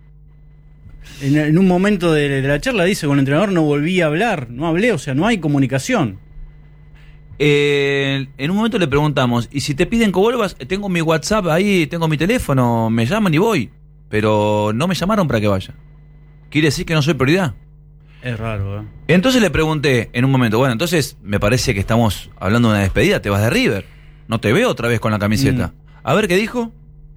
[SPEAKER 4] En un momento de la charla dice, con el entrenador no volví a hablar, no hablé, o sea, no hay comunicación.
[SPEAKER 1] En un momento le preguntamos, ¿y si te piden que vuelvas? Tengo mi WhatsApp ahí, tengo mi teléfono, me llaman y voy. Pero no me llamaron para que vaya. ¿Quiere decir que no soy prioridad?
[SPEAKER 4] Es raro, ¿eh?
[SPEAKER 1] Entonces le pregunté en un momento, bueno, entonces me parece que estamos hablando de una despedida, te vas de River. No te veo otra vez con la camiseta. A ver qué dijo.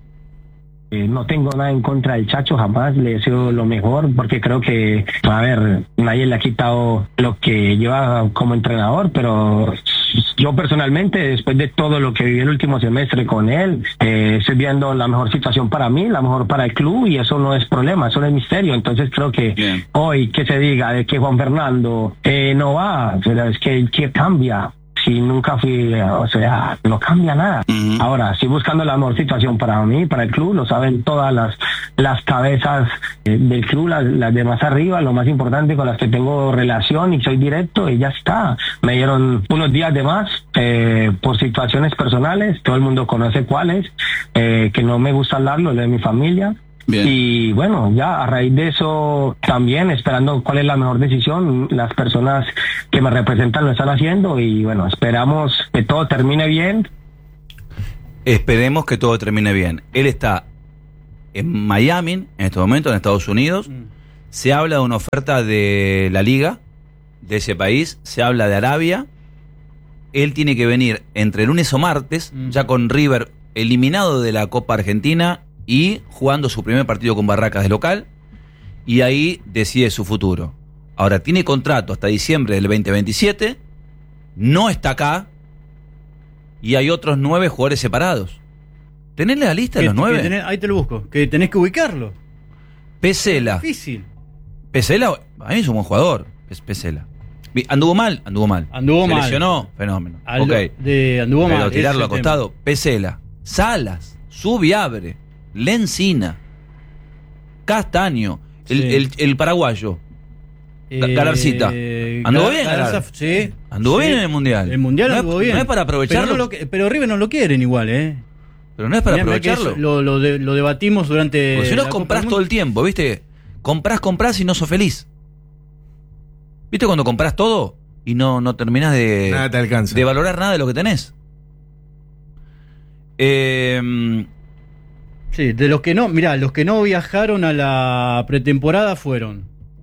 [SPEAKER 7] No tengo nada en contra del Chacho, jamás le deseo lo mejor, porque creo que, a ver, nadie le ha quitado lo que lleva como entrenador, pero yo personalmente, después de todo lo que viví el último semestre con él, estoy viendo la mejor situación para mí, la mejor para el club, y eso no es problema, eso no es misterio. Entonces creo que hoy que se diga de que Juan Fernando no va, pero es que cambia. Si nunca fui, o sea, no cambia nada. Ahora, estoy buscando la mejor situación para mí, para el club, lo saben todas las cabezas del club, las de más arriba, lo más importante, con las que tengo relación y soy directo, y ya está. Me dieron unos días de más por situaciones personales, todo el mundo conoce cuáles, que no me gusta hablarlo, lo de mi familia.
[SPEAKER 6] Bien.
[SPEAKER 7] Y bueno, ya a raíz de eso también esperando cuál es la mejor decisión, las personas que me representan lo están haciendo, y bueno, esperamos que todo termine bien.
[SPEAKER 1] Esperemos que todo termine bien. Él está en Miami en este momento, en Estados Unidos. Se habla de una oferta de la liga de ese país, se habla de Arabia. Él tiene que venir entre lunes o martes, ya con River eliminado de la Copa Argentina y jugando su primer partido con Barracas de local, y ahí decide su futuro. Ahora, tiene contrato hasta diciembre del 2027, no está acá, y hay otros 9 jugadores separados. ¿Tenés la lista de los 9?
[SPEAKER 4] Ahí te lo busco, que tenés que ubicarlo.
[SPEAKER 1] Pesela.
[SPEAKER 4] Es difícil.
[SPEAKER 1] Pesela, a mí es un buen jugador, Pesela. ¿Anduvo mal? Anduvo mal.
[SPEAKER 4] Se
[SPEAKER 1] lesionó, fenómeno.
[SPEAKER 4] Anduvo
[SPEAKER 1] Pero
[SPEAKER 4] mal.
[SPEAKER 1] tirarlo a costado. Pesela, Salas, Subiabre, Lencina, Castaño, el paraguayo, Galarcita. ¿Anduvo bien, Galar?
[SPEAKER 4] Sí.
[SPEAKER 1] ¿Anduvo bien en el Mundial?
[SPEAKER 4] El Mundial anduvo bien.
[SPEAKER 1] No es para aprovecharlo.
[SPEAKER 4] Pero River no lo quieren igual, ¿eh?
[SPEAKER 1] Pero no es para aprovecharlo.
[SPEAKER 4] Lo debatimos durante.
[SPEAKER 1] Porque si no comprás todo el tiempo, ¿viste? Comprás y no sos feliz. ¿Viste cuando comprás todo y no terminás
[SPEAKER 3] nada te alcanza,
[SPEAKER 1] de valorar nada de lo que tenés?
[SPEAKER 4] Sí, de los que no, mirá, los que no viajaron a la pretemporada fueron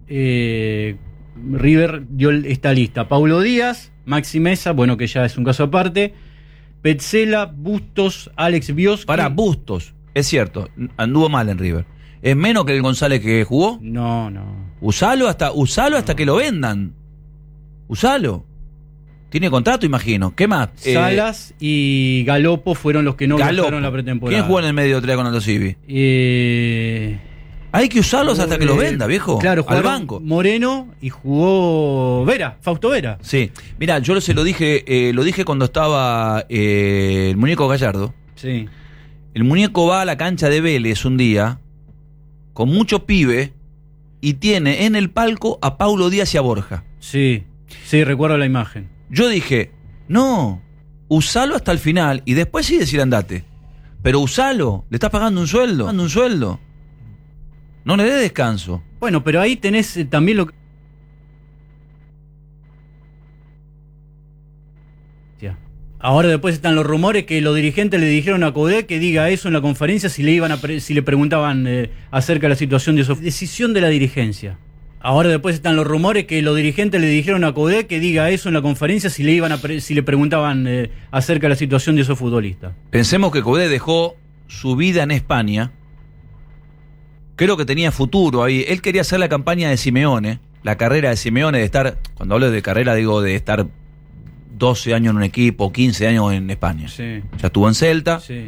[SPEAKER 4] River dio esta lista: Paulo Díaz, Maxi Mesa, bueno, que ya es un caso aparte, Petzela, Bustos, Alex Bioschi.
[SPEAKER 1] Para Bustos, es cierto, anduvo mal en River. ¿Es menos que el González que jugó?
[SPEAKER 4] No.
[SPEAKER 1] Usalo hasta que lo vendan. Usalo. Tiene contrato, imagino. ¿Qué más?
[SPEAKER 4] Salas y Galopo fueron los que no viajaron la pretemporada.
[SPEAKER 1] ¿Quién jugó en el medio de con Aldo Civi? Hay que usarlos hasta que los venda, viejo.
[SPEAKER 4] Claro,
[SPEAKER 1] al banco.
[SPEAKER 4] Moreno y jugó Fausto Vera.
[SPEAKER 1] Sí. Mirá, yo lo dije cuando estaba el muñeco Gallardo.
[SPEAKER 4] Sí.
[SPEAKER 1] El muñeco va a la cancha de Vélez un día con mucho pibe y tiene en el palco a Paulo Díaz y a Borja.
[SPEAKER 4] Sí, recuerdo la imagen.
[SPEAKER 1] Yo dije, no, usalo hasta el final y después sí decir andate. Pero usalo, le estás pagando un sueldo. No le dé descanso.
[SPEAKER 4] Bueno, pero ahí tenés también lo que... Ahora después están los rumores que los dirigentes le dijeron a Coudet que diga eso en la conferencia si le preguntaban acerca de la situación de su decisión de la dirigencia. Ahora después están los rumores que los dirigentes le dijeron a Coudet que diga eso en la conferencia si le preguntaban acerca de la situación de esos futbolistas.
[SPEAKER 1] Pensemos que Coudet dejó su vida en España. Creo que tenía futuro ahí. Él quería hacer la campaña de Simeone, la carrera de Simeone, de estar, cuando hablo de carrera digo de estar 12 años en un equipo, 15 años en España.
[SPEAKER 4] Sí.
[SPEAKER 1] Ya estuvo en Celta.
[SPEAKER 4] Sí.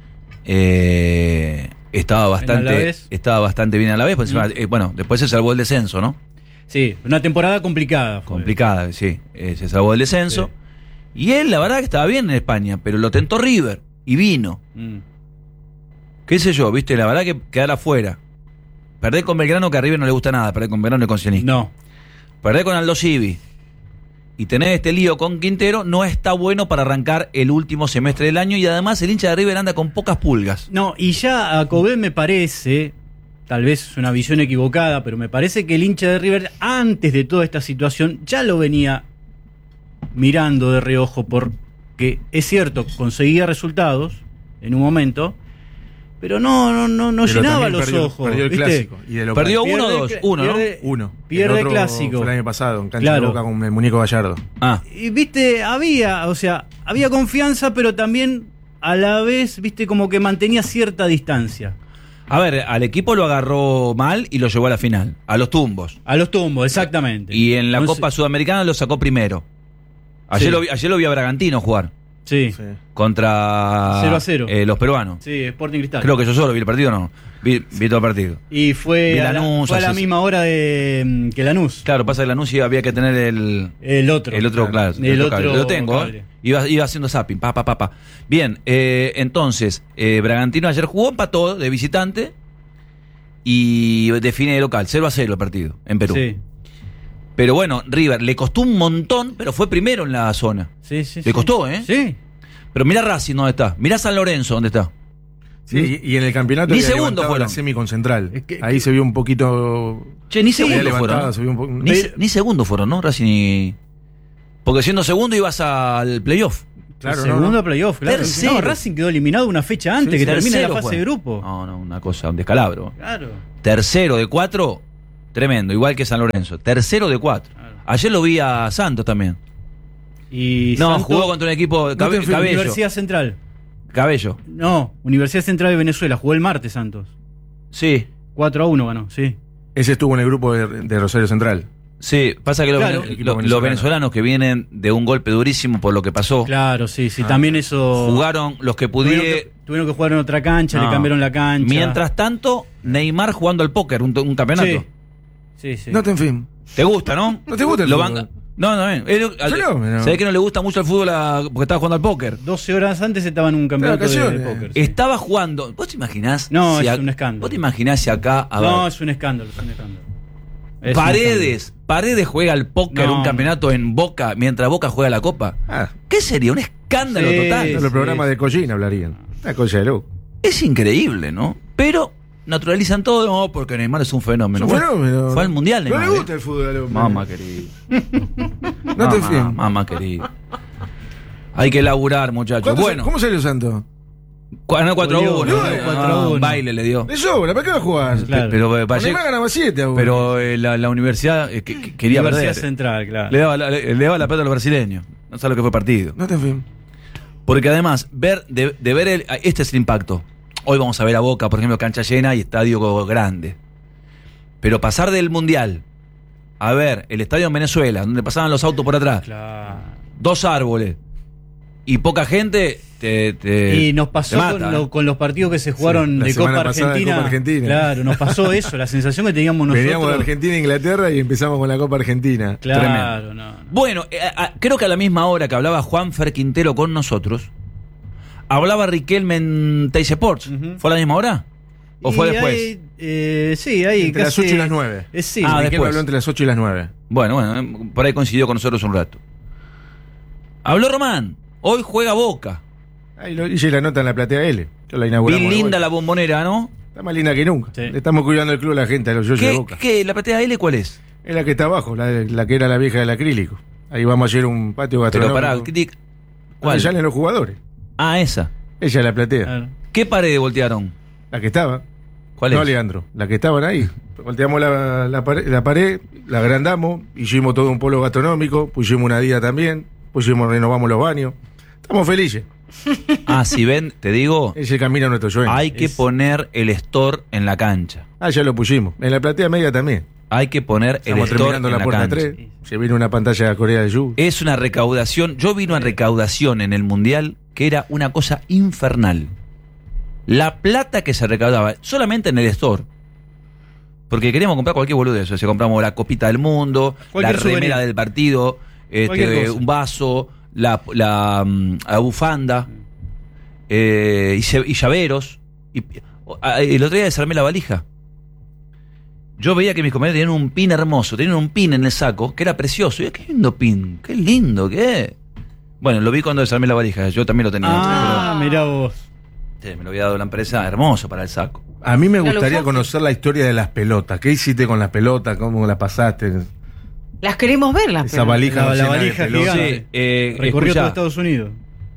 [SPEAKER 1] Estaba bastante bien a la vez. Pues, bueno, después se salvó el descenso, ¿no?
[SPEAKER 4] Sí, una temporada complicada.
[SPEAKER 1] Complicada, sí. Se salvó el descenso. Sí. Y él, la verdad, que estaba bien en España, pero lo tentó River y vino. ¿Qué sé yo? ¿Viste? La verdad que quedar afuera. Perder con Belgrano, que a River no le gusta nada. Perder con Belgrano y con Sionista.
[SPEAKER 4] No.
[SPEAKER 1] Perder con Aldo Civi y tener este lío con Quintero no está bueno para arrancar el último semestre del año, y además el hincha de River anda con pocas pulgas.
[SPEAKER 4] No, y ya a Coudet me parece, tal vez es una visión equivocada, pero me parece que el hincha de River, antes de toda esta situación, ya lo venía mirando de reojo porque es cierto, conseguía resultados en un momento, pero no
[SPEAKER 3] Pero
[SPEAKER 4] llenaba
[SPEAKER 3] también
[SPEAKER 4] los
[SPEAKER 3] perdió,
[SPEAKER 4] ojos.
[SPEAKER 3] Perdió el
[SPEAKER 4] ¿viste?
[SPEAKER 3] clásico. Y de local.
[SPEAKER 1] Perdió 1 o 2, 1, ¿no?
[SPEAKER 3] Uno.
[SPEAKER 4] Pierde
[SPEAKER 3] el
[SPEAKER 4] el
[SPEAKER 3] otro
[SPEAKER 4] clásico.
[SPEAKER 3] Fue el año pasado, en cancha
[SPEAKER 4] Claro.
[SPEAKER 3] de Boca con el muñeco Gallardo.
[SPEAKER 1] Ah,
[SPEAKER 4] Y viste, había confianza, pero también a la vez, viste, como que mantenía cierta distancia.
[SPEAKER 1] a ver, al equipo lo agarró mal y lo llevó a la final, a los tumbos.
[SPEAKER 4] A los tumbos, exactamente.
[SPEAKER 1] Y en la
[SPEAKER 4] Entonces,
[SPEAKER 1] Copa Sudamericana lo sacó primero. Ayer,
[SPEAKER 4] Sí.
[SPEAKER 1] ayer lo vi a Bragantino jugar
[SPEAKER 4] Sí,
[SPEAKER 3] Sí.
[SPEAKER 1] contra
[SPEAKER 4] 0-0.
[SPEAKER 1] Los peruanos.
[SPEAKER 4] sí, Sporting Cristal.
[SPEAKER 1] Creo que yo solo vi el partido, no. Vi todo el partido.
[SPEAKER 4] Y fue
[SPEAKER 1] Vi
[SPEAKER 4] a
[SPEAKER 1] Lanús,
[SPEAKER 4] fue a la
[SPEAKER 1] así-
[SPEAKER 4] misma hora que Lanús.
[SPEAKER 1] Claro, pasa que la anuncio había que tener
[SPEAKER 4] El otro.
[SPEAKER 1] claro.
[SPEAKER 4] El otro
[SPEAKER 1] Lo tengo,
[SPEAKER 4] cable.
[SPEAKER 1] Iba haciendo zapping, pa. Bien, entonces, Bragantino ayer jugó, empató de visitante y define de local, 0-0 el partido en Perú.
[SPEAKER 4] Sí,
[SPEAKER 1] Pero bueno, River le costó un montón, pero fue primero en la zona.
[SPEAKER 4] sí.
[SPEAKER 1] Le costó, ¿eh?
[SPEAKER 4] Sí.
[SPEAKER 1] Pero mira Racing dónde está, mira San Lorenzo dónde está.
[SPEAKER 3] Sí, y en el campeonato
[SPEAKER 1] Ni
[SPEAKER 3] había
[SPEAKER 1] segundo
[SPEAKER 3] levantado
[SPEAKER 1] fueron.
[SPEAKER 3] la semi con Central.
[SPEAKER 4] Es que-
[SPEAKER 3] Ahí se vio un poquito.
[SPEAKER 1] Che, ni
[SPEAKER 3] había
[SPEAKER 1] segundo
[SPEAKER 3] levantado,
[SPEAKER 1] fueron.
[SPEAKER 3] se vio un poco.
[SPEAKER 1] Ni segundo fueron, ¿no? Racing y... Porque siendo segundo ibas al playoff.
[SPEAKER 3] Claro,
[SPEAKER 4] Segundo
[SPEAKER 3] no.
[SPEAKER 4] playoff, claro.
[SPEAKER 1] Tercero.
[SPEAKER 4] No, Racing quedó eliminado una fecha antes que termine la
[SPEAKER 1] Tercero
[SPEAKER 4] fase
[SPEAKER 1] fue.
[SPEAKER 4] de grupo.
[SPEAKER 1] No, una cosa, un descalabro.
[SPEAKER 4] Claro.
[SPEAKER 1] Tercero de 4, tremendo, igual que San Lorenzo. Tercero de 4.
[SPEAKER 4] Claro.
[SPEAKER 1] Ayer lo vi a Santos también.
[SPEAKER 4] Y
[SPEAKER 1] No,
[SPEAKER 4] Santos-
[SPEAKER 1] jugó contra un equipo Cabello.
[SPEAKER 4] Universidad Central.
[SPEAKER 1] Cabello.
[SPEAKER 4] No, Universidad Central de Venezuela. Jugó el martes Santos.
[SPEAKER 1] Sí,
[SPEAKER 4] 4-1 ganó, sí.
[SPEAKER 3] Ese estuvo en el grupo de Rosario Central.
[SPEAKER 1] sí. Pasa que
[SPEAKER 4] Claro.
[SPEAKER 3] El equipo
[SPEAKER 1] los
[SPEAKER 3] venezolano.
[SPEAKER 1] venezolanos que vienen de un golpe durísimo por lo que pasó,
[SPEAKER 4] Claro, sí. También eso.
[SPEAKER 1] jugaron los que pudieron.
[SPEAKER 4] Tuvieron que jugar en otra cancha,
[SPEAKER 1] No.
[SPEAKER 4] le cambiaron la cancha.
[SPEAKER 1] Mientras tanto, Neymar jugando al póker, un campeonato.
[SPEAKER 4] Sí.
[SPEAKER 3] No te en fin.
[SPEAKER 1] ¿Te gusta, no?
[SPEAKER 3] ¿No te gusta el
[SPEAKER 1] Lo
[SPEAKER 3] fútbol?
[SPEAKER 1] banca- No, bien.
[SPEAKER 3] Fenómeno.
[SPEAKER 1] ¿Sabés que no le gusta mucho el fútbol porque estaba jugando al póker?
[SPEAKER 4] 12 horas antes estaba en un campeonato de
[SPEAKER 3] vacaciones.
[SPEAKER 4] póker. sí.
[SPEAKER 1] Estaba jugando. ¿Vos te imaginás?
[SPEAKER 4] No,
[SPEAKER 1] si
[SPEAKER 4] es un escándalo.
[SPEAKER 1] ¿Vos te imaginás si acá a ver,
[SPEAKER 4] No, es un escándalo, Es un
[SPEAKER 1] Paredes juega al póker
[SPEAKER 4] No,
[SPEAKER 1] un campeonato en Boca mientras Boca juega la Copa?
[SPEAKER 3] Ah,
[SPEAKER 1] ¿Qué sería? Un escándalo
[SPEAKER 4] Sí,
[SPEAKER 1] total.
[SPEAKER 3] los
[SPEAKER 4] sí.
[SPEAKER 3] programas de Collín hablarían. Una cosa de loco.
[SPEAKER 1] Es increíble, ¿no? Pero naturalizan todo, no, porque Neymar es un fenómeno.
[SPEAKER 3] Es un fenómeno.
[SPEAKER 1] Fue al Mundial,
[SPEAKER 3] No
[SPEAKER 1] Neymar.
[SPEAKER 3] le gusta el fútbol al hombre.
[SPEAKER 1] Mamá querida.
[SPEAKER 3] No te en fin.
[SPEAKER 1] Mamá querida. Hay que laburar, muchachos. Bueno,
[SPEAKER 3] ¿Cómo salió Santos?
[SPEAKER 1] ganó 4-1.
[SPEAKER 4] Goleó,
[SPEAKER 3] goleó,
[SPEAKER 4] 4-1.
[SPEAKER 1] Un baile le dio.
[SPEAKER 3] De sobra, ¿para qué va a jugar?
[SPEAKER 4] Claro.
[SPEAKER 1] Pero,
[SPEAKER 3] Con Neymar ganaba 7 aún.
[SPEAKER 1] pero la universidad quería
[SPEAKER 4] Universidad
[SPEAKER 1] perder.
[SPEAKER 4] Central, claro.
[SPEAKER 1] Le daba la pelota a los brasileños. No sabe lo que fue partido.
[SPEAKER 3] No te en fin.
[SPEAKER 1] Porque además, de ver este es el impacto. Hoy vamos a ver a Boca, por ejemplo, cancha llena y estadio grande. Pero pasar del Mundial a ver el estadio en Venezuela, donde pasaban los autos por atrás,
[SPEAKER 4] Claro.
[SPEAKER 1] 2 árboles y poca gente,
[SPEAKER 4] Y nos pasó
[SPEAKER 1] te mata,
[SPEAKER 4] con los partidos que se jugaron
[SPEAKER 3] la
[SPEAKER 4] de
[SPEAKER 3] semana
[SPEAKER 4] Copa
[SPEAKER 3] pasada de
[SPEAKER 4] Argentina.
[SPEAKER 3] Copa Argentina.
[SPEAKER 4] Claro, nos pasó eso, la sensación que teníamos nosotros.
[SPEAKER 3] Veníamos de Argentina a Inglaterra y empezamos con la Copa Argentina.
[SPEAKER 4] Claro, no.
[SPEAKER 1] Bueno, creo que a la misma hora que hablaba Juanfer Quintero con nosotros, hablaba Riquelme en Teis Sports.
[SPEAKER 4] Ujú.
[SPEAKER 1] ¿Fue a la misma hora? ¿O fue
[SPEAKER 4] Y
[SPEAKER 1] después?
[SPEAKER 4] Sí, ahí
[SPEAKER 3] Entre las
[SPEAKER 4] casi-
[SPEAKER 3] 8 y las 9.
[SPEAKER 4] Sí,
[SPEAKER 1] Ah,
[SPEAKER 3] Riquelme
[SPEAKER 1] después.
[SPEAKER 3] habló entre las 8 y las 9.
[SPEAKER 1] Bueno, por ahí coincidió con nosotros un rato. Habló Román. Hoy juega Boca.
[SPEAKER 3] Ahí hice la nota en la platea L. Yo la inauguramos.
[SPEAKER 1] Bien
[SPEAKER 3] de
[SPEAKER 1] linda
[SPEAKER 3] vuelta.
[SPEAKER 1] la bombonera, ¿no?
[SPEAKER 3] Está más linda que nunca.
[SPEAKER 4] Sí.
[SPEAKER 3] Le estamos cuidando el club a la gente, a los yoyos de
[SPEAKER 1] ¿Qué,
[SPEAKER 3] Boca.
[SPEAKER 1] ¿La platea L cuál es?
[SPEAKER 3] Es la que está abajo, la que era la vieja del acrílico. Ahí vamos a hacer un patio
[SPEAKER 1] Pero
[SPEAKER 3] gastronómico.
[SPEAKER 1] pará,
[SPEAKER 3] ¿Cuál?
[SPEAKER 1] ¿cuál?
[SPEAKER 3] Salen los jugadores.
[SPEAKER 1] Ah, esa.
[SPEAKER 3] Ella es la platea.
[SPEAKER 4] Claro.
[SPEAKER 1] ¿Qué pared voltearon?
[SPEAKER 3] La que estaba.
[SPEAKER 1] ¿Cuál
[SPEAKER 3] No,
[SPEAKER 1] es?
[SPEAKER 3] Leandro. La que estaban ahí. Volteamos la pared, la agrandamos, hicimos todo un polo gastronómico, pusimos una día también, renovamos los baños. Estamos felices.
[SPEAKER 1] Ah, si ven, te digo,
[SPEAKER 3] Es el camino a nuestro sueño.
[SPEAKER 1] hay que poner el store en la cancha.
[SPEAKER 3] Ah, ya lo pusimos. En la platea media también.
[SPEAKER 1] Hay que poner el
[SPEAKER 3] Estamos
[SPEAKER 1] store
[SPEAKER 3] terminando
[SPEAKER 1] en
[SPEAKER 3] la
[SPEAKER 1] la
[SPEAKER 3] puerta
[SPEAKER 1] cancha.
[SPEAKER 3] 3. Se viene una pantalla de Corea del Sur.
[SPEAKER 1] Es una recaudación. Yo vi una recaudación en el Mundial que era una cosa infernal. La plata que se recaudaba solamente en el store. Porque queríamos comprar cualquier boludez. O sea, compramos la copita del mundo,
[SPEAKER 4] Cualquier
[SPEAKER 1] la remera
[SPEAKER 4] souvenir.
[SPEAKER 1] del partido,
[SPEAKER 4] Cualquier cosa.
[SPEAKER 1] un vaso, la bufanda, y llaveros. El otro día desarmé la valija. Yo veía que mis compañeros tenían un pin hermoso, tenían un pin en el saco, que era precioso. Y yo, qué lindo pin, qué lindo que es. Bueno, lo vi cuando desarmé la valija, yo también lo tenía.
[SPEAKER 4] Ah, mirá vos.
[SPEAKER 1] pero, me lo había dado la empresa, hermoso para el saco.
[SPEAKER 3] A mí me
[SPEAKER 2] ¿No lo
[SPEAKER 3] gustaría
[SPEAKER 2] usaste?
[SPEAKER 3] conocer la historia de las pelotas. ¿Qué hiciste con las pelotas? ¿Cómo las pasaste?
[SPEAKER 2] Las queremos ver, las
[SPEAKER 3] Esa
[SPEAKER 2] pelotas.
[SPEAKER 3] valija,
[SPEAKER 4] La
[SPEAKER 3] llena de
[SPEAKER 4] valija
[SPEAKER 3] pelotas.
[SPEAKER 4] gigante.
[SPEAKER 1] Sí,
[SPEAKER 4] Recorrió
[SPEAKER 1] escuchá,
[SPEAKER 4] todo Estados Unidos.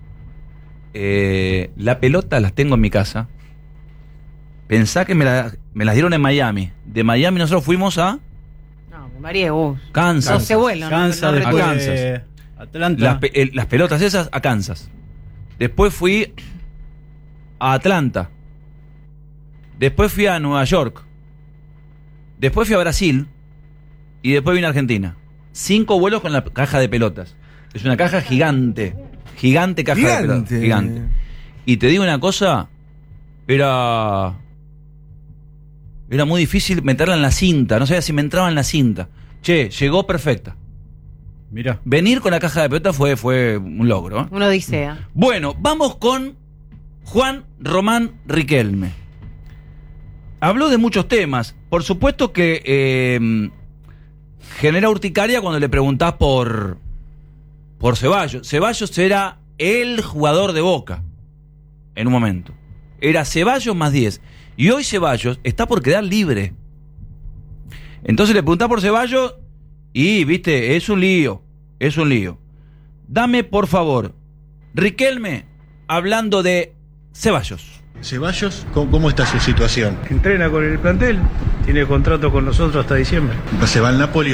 [SPEAKER 1] la pelota las tengo en mi casa. Pensá que me las dieron en Miami. De Miami nosotros fuimos a
[SPEAKER 2] No, María, vos.
[SPEAKER 1] Kansas.
[SPEAKER 2] 12 vuelos.
[SPEAKER 4] Kansas,
[SPEAKER 2] no
[SPEAKER 4] después
[SPEAKER 1] a Kansas.
[SPEAKER 4] Atlanta.
[SPEAKER 1] Las pelotas esas a Kansas. Después fui a Atlanta. Después fui a Nueva York. Después fui a Brasil. Y después vine a Argentina. 5 vuelos con la caja de pelotas. Es una caja gigante. Gigante caja de pelotas. Gigante. Y te digo una cosa. Era muy difícil meterla en la cinta. No sabía si me entraba en la cinta. Che, llegó perfecta.
[SPEAKER 4] Mirá.
[SPEAKER 1] Venir con la caja de pelotas fue un logro, ¿eh?
[SPEAKER 2] Una odisea.
[SPEAKER 1] Bueno, vamos con Juan Román Riquelme. Habló de muchos temas. Por supuesto que genera urticaria cuando le preguntás por Ceballos. Ceballos era el jugador de Boca en un momento. Era Ceballos más 10. Y hoy Ceballos está por quedar libre. Entonces le preguntás por Ceballos y, viste, es un lío. Es un lío. Dame, por favor, Riquelme, hablando de Ceballos.
[SPEAKER 8] Ceballos, ¿cómo está su situación?
[SPEAKER 9] Entrena con el plantel, tiene contrato con nosotros hasta diciembre.
[SPEAKER 8] Se va al Napoli.